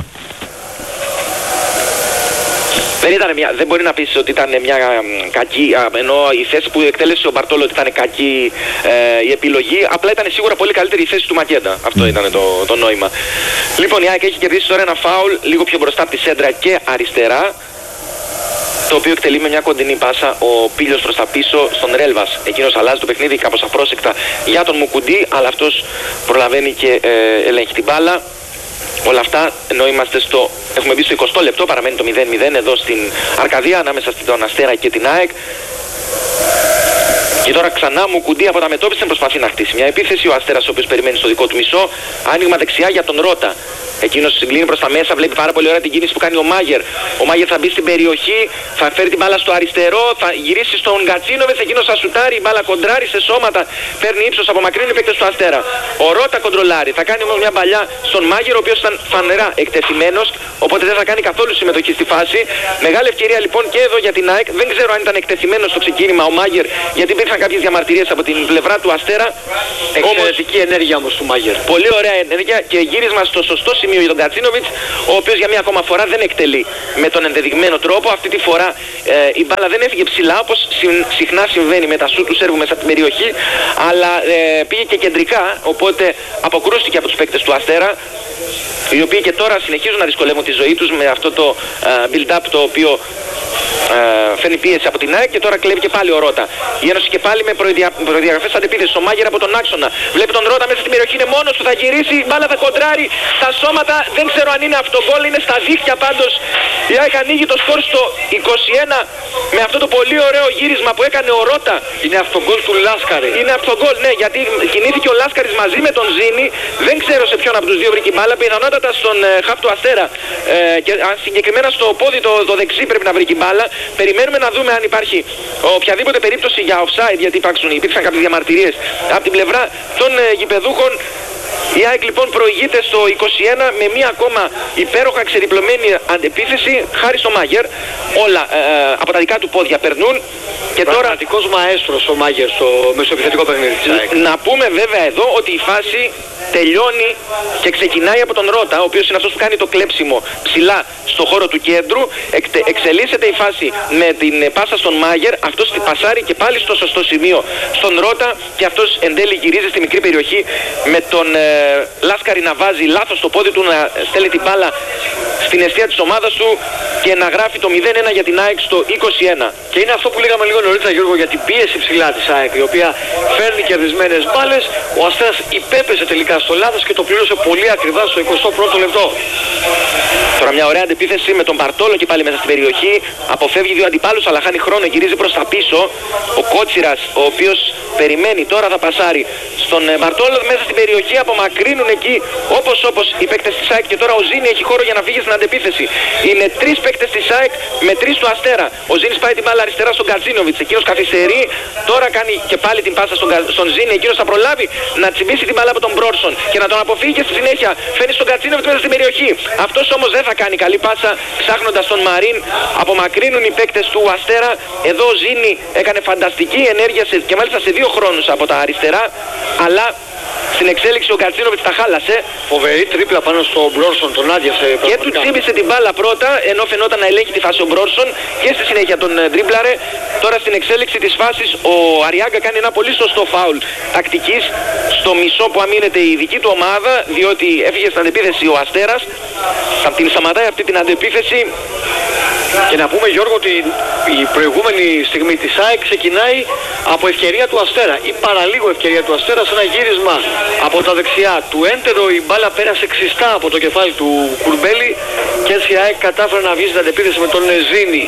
Δεν, ήταν μια, δεν μπορεί να πεις ότι ήταν μια κακή, ενώ η θέση που εκτέλεσε ο Μπαρτόλο ότι ήταν κακή ε, η επιλογή, απλά ήταν σίγουρα πολύ καλύτερη η θέση του Μακέντα. Αυτό mm. ήταν το, το νόημα. Λοιπόν, η ΑΕΚ έχει κερδίσει τώρα ένα φάουλ λίγο πιο μπροστά από τη σέντρα και αριστερά. το οποίο εκτελεί με μια κοντινή πάσα ο Πίλιος προς τα πίσω στον Ρέλβας. Εκείνος αλλάζει το παιχνίδι κάπως απρόσεκτα για τον Μουκουντή, αλλά αυτός προλαβαίνει και ε, ελέγχει την μπάλα. Όλα αυτά ενώ είμαστε στο, έχουμε μπει στο εικοστό λεπτό, παραμένει το μηδέν μηδέν εδώ στην Αρκαδία ανάμεσα στον Αστέρα και την ΑΕΚ. Και τώρα ξανά Μουκουντή από τα μετώπιση προσπαθεί να χτίσει μια επίθεση. Ο Αστέρας, ο οποίος περιμένει στο δικό του μισό. Άνοιγμα δεξιά για τον Ρώτα. Εκείνος συγκλίνει προς τα μέσα, βλέπει πάρα πολύ ωραία την κίνηση που κάνει ο Μάγερ. Ο Μάγερ θα μπει στην περιοχή, θα φέρει την μπάλα στο αριστερό, θα γυρίσει στον Γκατσίνοβιτς. Εκείνος θα σουτάρει, η μπάλα κοντράρει σε σώματα, παίρνει ύψος, απομακρύνει οι παίκτες του Αστέρα. Ο Ρώτα κοντρολάρει, θα κάνει όμως μια παλιά στον Μάγερ, ο οποίος ήταν φανερά εκτεθειμένος, οπότε δεν θα κάνει καθόλου συμμετοχή στη φάση. Μεγάλη ευκαιρία λοιπόν και εδώ για την ΑΕΚ. Δεν ξέρω αν ήταν εκτεθειμένος στο ξεκίνημα ο Μάγερ, γιατί υπήρχαν κάποιες διαμαρτυρίες από την πλευρά του Αστέρα. Εξαιρετική όμως, ενέργεια όμως του Μάγερ. Πολύ ωραία ενέργεια και γύρισμα στο σωστό σημείο για τον Γκατσίνοβιτς, ο οποίος για μια ακόμα φορά δεν εκτελεί με τον ενδεδειγμένο τρόπο. Αυτή τη φορά ε, η μπάλα δεν έφυγε ψηλά όπως συχνά συμβαίνει με τα σου του Σέρβου μέσα από την περιοχή, αλλά ε, πήγε και κεντρικά, οπότε αποκρούστηκε από τους παίκτες του Αστέρα, οι οποίοι και τώρα συνεχίζουν να δυσκολεύουν τη ζωή τους με αυτό το ε, build-up το οποίο ε, φέρνει πίεση από την ΑΕΚ. Και τώρα κλέβει και πάλι ο Ρώτα. Η Ένωση και πάλι με προεδια... προδιαγραφές αντεπίθεσης. Ο Μάγερ από τον άξονα βλέπει τον Ρώτα μέσα στην περιοχή, είναι μόνος του, θα γυρίσει, η μπάλα θα κοντράρει στα σώματα. Δεν ξέρω αν είναι αυτογκόλ, είναι στα δίχτυα πάντως. Η ΑΕΚ ανοίγει το σκορ στο είκοσι ένα με αυτό το πολύ ωραίο γύρισμα που έκανε ο Ρώτα. Είναι αυτογκόλ του Λάσκαρη. Είναι αυτογκόλ, ναι, γιατί κινήθηκε ο Λάσκαρης μαζί με τον Ζήνη. Δεν ξέρω σε ποιον από τους δύο βρήκε η μπάλα. Πιθανότατα στον ε, χαφ του Αστέρα. Ε, και αν συγκεκριμένα στο πόδι το, το δεξί πρέπει να βρει η μπάλα. Περιμένουμε να δούμε αν υπάρχει οποιαδήποτε περίπτωση για offside, γιατί υπάρξουν, υπήρξαν κάποιες διαμαρτυρίες από την πλευρά των ε, γηπεδούχων. Η ΑΕΚ λοιπόν προηγείται στο είκοσι ένα με μία ακόμα υπέροχα ξεδιπλωμένη αντεπίθεση χάρη στο Μάγερ. Όλα ε, από τα δικά του πόδια περνούν. Και πραγματικός τώρα μαέστρος ο Μάγερ στο μεσοεπιθετικό παιχνίδι της ΑΕΚ. Να πούμε βέβαια εδώ ότι η φάση τελειώνει και ξεκινάει από τον Ρώτα, ο οποίος είναι αυτός που κάνει το κλέψιμο ψηλά στο χώρο του κέντρου. Εκτε, εξελίσσεται η φάση με την πάσα στον Μάγερ, αυτός την πασάρει και πάλι στο σωστό σημείο στον Ρώτα και αυτός εν τέλει γυρίζει στη μικρή περιοχή με τον ε, Λάσκαρη να βάζει λάθος το πόδι του, να στέλνει την μπάλα στην αιστεία της ομάδας του και να γράφει το μηδέν ένα για την ΑΕΚ στο είκοσι ένα. Και είναι αυτό που λέγαμε λίγο νωρίτερα, Γιώργο, για την πίεση ψηλά της ΑΕΚ, η οποία φέρνει κερδισμένες μπάλες. Ο Αστέρας υπέπεσε τελικά στο λάθος και το πλήρωσε πολύ ακριβά στο εικοστό πρώτο λεπτό. Τώρα μια ωραία αντεπίθεση με τον Μπαρτόλο και πάλι μέσα στην περιοχή. Αποφεύγει δύο αντιπάλους αλλά χάνει χρόνο, γυρίζει προς τα πίσω. Ο Κότσιρας, ο οποίος περιμένει, τώρα θα πασάρει στον Μπαρτόλο μέσα στην περιοχή. Απομακρύνουν εκεί όπως όπως οι παίκτες της ΑΕΚ και τώρα ο Ζήνη έχει χώρο για να φύγει στην αντεπίθεση. Είναι τρεις παίκτες της ΑΕΚ με τρεις του Αστέρα. Ο Ζήνης πάει την μπάλα αριστερά στον Γκατσίνοβιτς. Εκείνος καθυστερεί, τώρα κάνει και πάλι την πάσα στον, στον Ζήνη. Εκείνος θα προλάβει να τσιμπήσει την μπάλα από τον Μπρόρσον και να τον αποφύγει και στη συνέχεια φέρνει στον Γκατσίνοβιτς μέσα στην περιοχή. Αυτός όμως δεν θα κάνει καλή πάσα ψάχνοντας τον Μαρίν. Απομακρύνουν οι παίκτες του Αστέρα. Εδώ ο Ζήνη έκανε φανταστική ενέργεια σε, και μάλιστα σε δύο χρόνους από τα αριστερά, αλλά στην εξέλιξη ο Γκατσίνοβιτς τα χάλασε. Φοβερή τρίπλα πάνω στον Μπρόρσον, τον άδειασε. Και του τσίμπησε την μπάλα πρώτα, ενώ φαινόταν να ελέγχει τη φάση ο Μπρόρσον και στη συνέχεια τον τρίπλαρε. Τώρα στην εξέλιξη της φάσης ο Αριάγκα κάνει ένα πολύ σωστό φάουλ τακτικής στο μισό που αμήνεται η δική του ομάδα, διότι έφυγε στην αντεπίθεση ο Αστέρας. Θα την σταματάει αυτή την αντεπίθεση. Και να πούμε, Γιώργο, ότι η προηγούμενη στιγμή της ΑΕΚ ξεκινάει από ευκαιρία του Αστέρα ή παραλίγο ευκαιρία του Αστέρα σε ένα γύρισμα από τα δεξιά του έντερο. Η μπάλα πέρασε ξιστά από το κεφάλι του Κουρμπέλη και έτσι η ΑΕΚ κατάφερε να βγει στην αντεπίθεση με τον Ζήνη.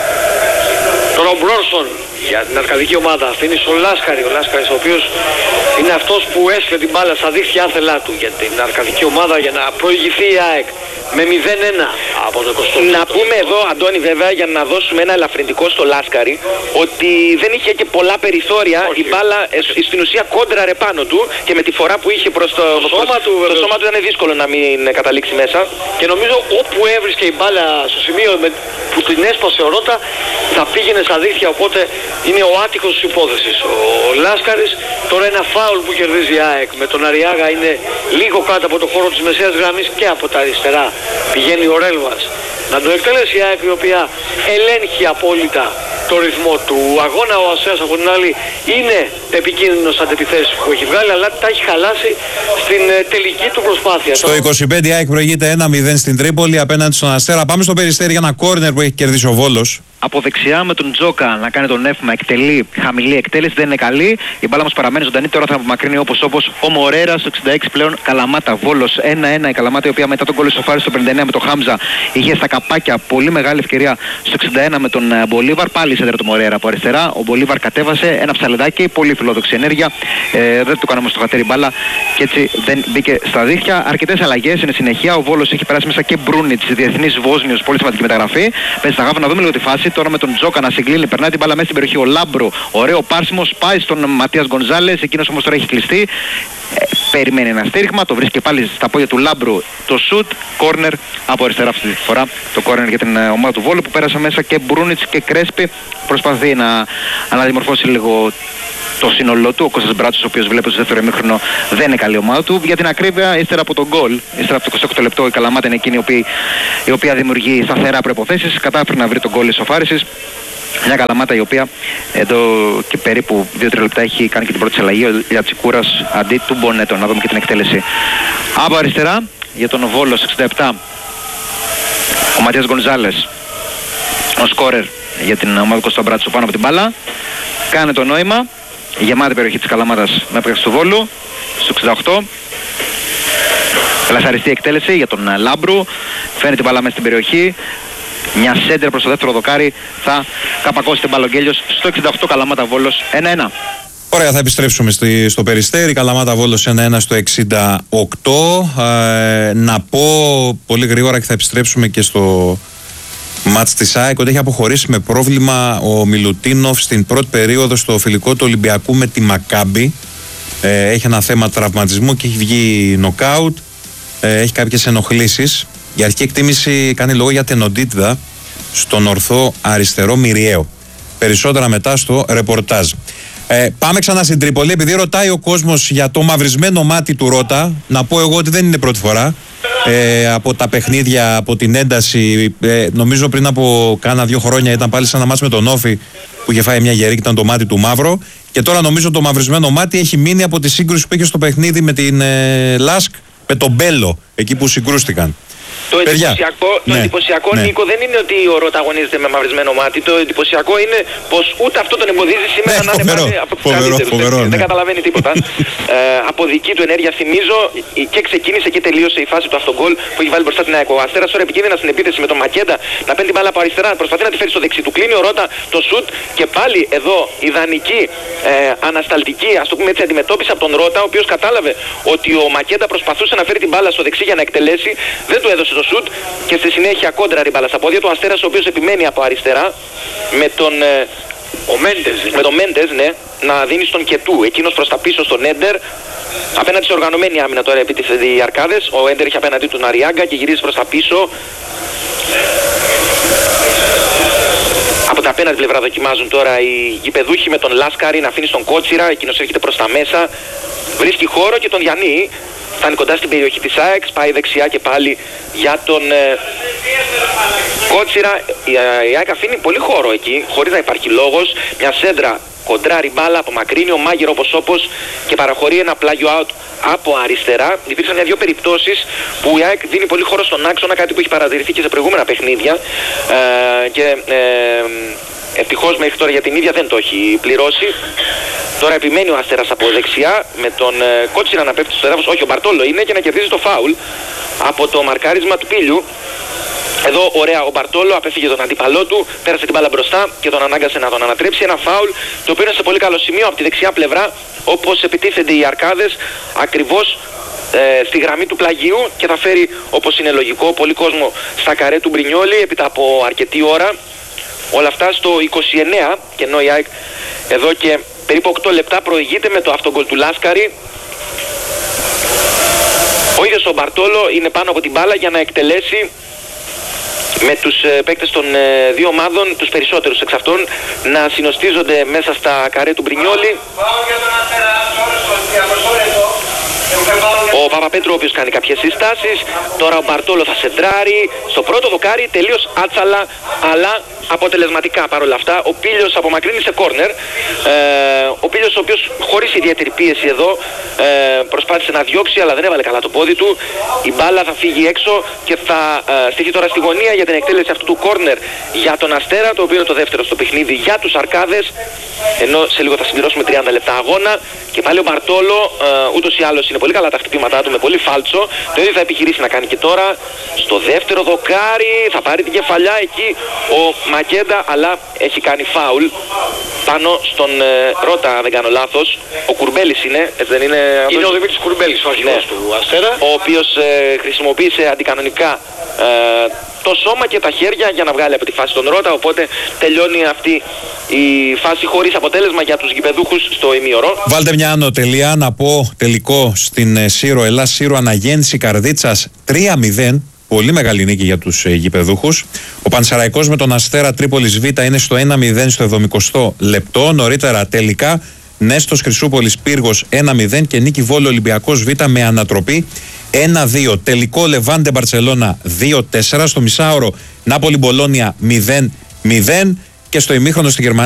Τον Μπρόρσον για την αρκαδική ομάδα αφήνει στον Λάσκαρη. Ο Λάσκαρης, ο οποίος είναι αυτός που έστειλε την μπάλα στα δίχτυα άθελά του για την αρκαδική ομάδα για να προηγηθεί η ΑΕΚ με μηδέν ένα από το εικοστό. Να πούμε εδώ, Αντώνη, βέβαια, για να δώσουμε ένα ελαφρυντικό στο Λάσκαρη, ότι δεν είχε και πολλά περιθώρια. Όχι. Η μπάλα ε, στην ουσία κόντραρε πάνω του και με τη φορά που είχε προς το, το, σώμα, προς, του, το σώμα του ήταν δύσκολο να μην καταλήξει μέσα. Και νομίζω όπου έβρισκε η μπάλα στο σημείο με, που την έσπασε ο Ρώτα θα πήγαινε στα δίχτυα, οπότε είναι ο άτυχος της υπόθεσης. Ο, ο Λάσκαρης, τώρα ένα φάουλ που κερδίζει η ΑΕΚ με τον Αριάγα, είναι λίγο κάτω από το χώρο της μεσαίας γραμμής και από τα αριστερά πηγαίνει ο Ρέλβας να το εκτελέσει η ΑΕΚ, η οποία ελέγχει απόλυτα το ρυθμό του αγώνα. Ο Αστέρας από την άλλη είναι επικίνδυνος αντεπιθέσεις που έχει βγάλει, αλλά τα έχει χαλάσει στην τελική του προσπάθεια. Στο είκοσι πέντε η ΑΕΚ προηγείται ένα μηδέν στην Τρίπολη απέναντι στον Αστέρα. Πάμε στο Περιστέρι για ένα κόρνερ που έχει κερδίσει ο Βόλος. από δεξιά με τον Τζόκα να κάνει τον εύμα, εκτελεί χαμηλή εκτέλεση, δεν είναι καλή. Η μπάλα μας παραμένει ζωντανή, τώρα θα απομακρύνει όπως όπως ο Μορέρα στο εξήντα έξι πλέον. Καλαμάτα Βόλος ένα ένα. Η Καλαμάτα η οποία μετά τον γκολ ισοφάρισε στο πενήντα εννέα με τον Χάμζα είχε στα καπάκια πολύ μεγάλη ευκαιρία στο εξήντα ένα με τον Μπολίβαρ. Πάλι σέντρα του Μορέρα από αριστερά. Ο Μπολίβαρ κατέβασε ένα ψαλεδάκι, πολύ φιλόδοξη ενέργεια. Ε, δεν του κάναμε στο χατέρι μπάλα και έτσι δεν μπήκε στα δίχτυα. Αρκετές αλλαγές είναι συνεχεία. Ο Βόλος έχει περάσει μέσα και Μπρούνιτς, διεθνής Βόσνιος, πολύ σημαντική μεταγραφή. Παίζει στα γάβα να δούμε λίγο τη φάση. Τώρα με τον Τζόκα να συγκλίνει, περνάει την μπάλα μέσα στην περιοχή. Ο Λάμπρο, ωραίο πάρσιμο, πάει στον Ματίας Γκονζάλες. Εκείνος όμως τώρα έχει κλειστεί. Ε, περιμένει ένα στήριγμα, το βρίσκει πάλι στα πόδια του Λάμπρου το σουτ. Κόρνερ από αριστερά αυτή τη φορά. Το κόρνερ για την ομάδα του Βόλου που πέρασε μέσα και Μπρούνιτς και Κρέσπι. Προσπαθεί να αναδημορφώσει λίγο το σύνολό του. Ο Κώστας Μπράτσος, ο οποίος βλέπετε στο δεύτερο ημίχρονο δεν είναι καλή ομάδα του. Για την ακρίβεια, ύστερα από τον γκολ, ύστερα από το εικοστό έκτο λεπτό, η Καλαμάτα είναι εκείνη η οποία, η οποία δημιουργεί σταθερά προϋποθέσεις. Κατάφερε να βρει τον γκολ ισοφάρισης. Μια Καλαμάτα η οποία εδώ και περίπου δύο τρία λεπτά έχει κάνει και την πρώτη αλλαγή. Ο Λιατσικούρας αντί του Μπονέτο. Να δούμε και την εκτέλεση από αριστερά για τον Βόλο εξήντα επτά. Ο Ματίας Γκονζάλες, ο σκόρερ για την ομάδα Κώστα Μπράτσο πάνω από την μπάλα. Κάνει το νόημα. Γεμάτη περιοχή της Καλαμάτας με έπαιξε του Βόλου στο εξήντα οκτώ. Λασαριστή εκτέλεση για τον Λάμπρου. Φέρνει την μπάλα μέσα στην περιοχή. Μια σέντερ προς το δεύτερο δοκάρι θα καπακώσει την Μπαλογγέλιος στο εξήντα οκτώ. Καλαμάτα Βόλος ένα ένα. Ωραία, θα επιστρέψουμε στη, στο Περιστέρι. Καλαμάτα Βόλος ένα ένα στο εξήντα οκτώ. Ε, να πω πολύ γρήγορα και θα επιστρέψουμε και στο μάτς της ΑΕΚ ότι έχει αποχωρήσει με πρόβλημα ο Μιλουτίνοφ στην πρώτη περίοδο στο φιλικό του Ολυμπιακού με τη Μακάμπι. Ε, έχει ένα θέμα τραυματισμού και έχει βγει νοκάουτ. Ε, έχει κάποιες ενοχλήσεις. Η αρχική εκτίμηση κάνει λόγο για τενοντίτιδα στον ορθό αριστερό μυριαίο. Περισσότερα μετά στο ρεπορτάζ. Ε, πάμε ξανά στην Τρίπολη. Επειδή ρωτάει ο κόσμος για το μαυρισμένο μάτι του Ρώτα, να πω εγώ ότι δεν είναι πρώτη φορά. Ε, από τα παιχνίδια, από την ένταση, ε, νομίζω πριν από κάνα δύο χρόνια ήταν πάλι σαν να μάτς με τον Όφη που είχε φάει μια γερή και ήταν το μάτι του μαύρο. Και τώρα νομίζω το μαυρισμένο μάτι έχει μείνει από τη σύγκρουση που είχε στο παιχνίδι με την ε, Λάσκ, με τον Μπέλο, εκεί που συγκρούστηκαν. Το εντυπωσιακό, το ναι, εντυπωσιακό ναι. Νίκο, δεν είναι ότι ο Ρώτα αγωνίζεται με μαυρισμένο μάτι. Το εντυπωσιακό είναι πως ούτε αυτό τον εμποδίζει σήμερα ναι, να είναι πάλι από τους καλύτερους. Φοβερό, δεν, ναι. δεν καταλαβαίνει τίποτα. ε, από δική του ενέργεια θυμίζω και ξεκίνησε και τελείωσε η φάση του αυτογκολ που έχει βάλει μπροστά την ΑΕΚ. Ο Αστέρας τώρα επικίνδυνα στην επίθεση με τον Μακέντα να παίρνει την μπάλα από αριστερά, προσπαθεί να τη φέρει στο δεξί του. Κλείνει ο Ρώτα το σουτ και πάλι εδώ ιδανική ε, ανασταλτική, ας το πούμε έτσι, αντιμετώπιση από τον Ρώτα, ο οποίος κατάλαβε ότι ο Μακέντα προσπαθούσε να φέρει την μπάλα στο δεξί για να εκτελέσει, δεν του έδωσε το σουτ. Και στη συνέχεια κόντρα ριμπάλα στα πόδια του. Αστέρας ο οποίος επιμένει από αριστερά με τον ε, ο Μέντες, με τον Μέντες, ναι, να δίνει στον Κετού. Εκείνος προς τα πίσω στον Έντερ. Απέναντι σε οργανωμένη άμυνα τώρα επί τις Αρκάδες. Ο Έντερ έχει απέναντι του Αριάγκα και γυρίζει προς τα πίσω. Από τα απέναντι πλευρά δοκιμάζουν τώρα οι γηπεδούχοι με τον Λάσκαρη να αφήνει στον Κότσιρα. Εκείνος έρχεται προς τα μέσα. Βρίσκει χώρο και τον διανύει. Φτάνει κοντά στην περιοχή της ΑΕΚ, πάει δεξιά και πάλι για τον ε, Κότσιρα. Η, η ΑΕΚ αφήνει πολύ χώρο εκεί, χωρίς να υπάρχει λόγος. Μια σέντρα κοντράρει μπάλα, απομακρύνει ο Μάγερ όπως όπως και παραχωρεί ένα πλάγιο out από αριστερά. Υπήρξαν μια-δυο περιπτώσεις που η ΑΕΚ δίνει πολύ χώρο στον άξονα, κάτι που έχει παρατηρηθεί και σε προηγούμενα παιχνίδια. Ε, και ε, ευτυχώς μέχρι τώρα για την ίδια δεν το έχει πληρώσει. Τώρα επιμένει ο Αστέρας από δεξιά με τον ε, Κότσιρα να πέφτει στο έδαφος. Όχι, ο Μπαρτόλο είναι και να κερδίζει το φάουλ από το μαρκάρισμα του Πίλιου. Εδώ ωραία ο Μπαρτόλο απέφυγε τον αντίπαλό του, πέρασε την μπάλα μπροστά και τον ανάγκασε να τον ανατρέψει. Ένα φάουλ το οποίο είναι σε πολύ καλό σημείο από τη δεξιά πλευρά, όπως επιτίθενται οι Αρκάδες ακριβώς ε, στη γραμμή του πλαγίου και θα φέρει, όπως είναι λογικό, πολύ κόσμο στα καρέ του Μπρινιόλι έπειτα από αρκετή ώρα. Όλα αυτά στο είκοσι εννέα και ενώ η ΑΕΚ εδώ και περίπου οκτώ λεπτά προηγείται με το αυτογκολ του Λάσκαρη. Ο ίδιος ο Μπαρτόλο είναι πάνω από την μπάλα για να εκτελέσει με τους ε, παίκτες των ε, δύο ομάδων, τους περισσότερους εξ αυτών, να συνοστίζονται μέσα στα καρέ του Μπρινιόλι. Ο Παπαπέτρου, ο οποίος κάνει κάποιες συστάσεις. Τώρα ο Μπαρτόλο θα σεντράρει. Στο πρώτο δοκάρι τελείως άτσαλα, αλλά αποτελεσματικά παρόλα αυτά. Ο Πίλιος απομακρύνει σε κόρνερ. Ε, ο Πίλιος, ο οποίος χωρίς ιδιαίτερη πίεση εδώ ε, προσπάθησε να διώξει, αλλά δεν έβαλε καλά το πόδι του. Η μπάλα θα φύγει έξω και θα ε, στηθεί τώρα στη γωνία για την εκτέλεση αυτού του κόρνερ για τον Αστέρα, το οποίο είναι το δεύτερο στο παιχνίδι για τους Αρκάδες. Ενώ σε λίγο θα συμπληρώσουμε τριάντα λεπτά αγώνα. Και πάλι ο Μπαρτόλο, ε, ούτως ή άλλως είναι πολύ καλά τα χτυπήματά του, με πολύ φάλτσο. Το ίδιο θα επιχειρήσει να κάνει και τώρα. Στο δεύτερο δοκάρι θα πάρει την κεφαλιά εκεί ο Μακέντα, αλλά έχει κάνει φάουλ πάνω στον ε, Ρώτα, αν δεν κάνω λάθος. Ο Κουρμπέλης είναι, έτσι δεν είναι? Είναι ο Δημήτρης Κουρμπέλης, ο αρχηγός, ναι, του Αστέρα. Ο οποίος ε, χρησιμοποίησε αντικανονικά ε, το σώμα και τα χέρια για να βγάλει από τη φάση τον Ρώτα, οπότε τελειώνει αυτή η φάση χωρίς αποτέλεσμα για τους γηπεδούχους στο ημίωρο. Βάλτε μια ανωτελεία να πω τελικό στην ε, Σύρο Ελλάς Σύρο Αναγέννηση Καρδίτσας τρία μηδέν. Πολύ μεγάλη νίκη για τους ε, γηπεδούχους. Ο Πανσεραϊκός με τον Αστέρα Τρίπολης Β είναι στο ένα μηδέν στο εβδομηκοστό λεπτό. Νωρίτερα τελικά Νέστος Χρυσούπολης Πύργος ένα μηδέν και νίκη Βόλο Ολυμπιακός Β με ανατροπή ένα δύο. Τελικό Λεβάντε Μπαρτσελώνα δύο τέσσερα. Στο μισάωρο Νάπολη Μπολόνια μηδέν μηδέν. Και στο ημίχρονο στη Γερμανία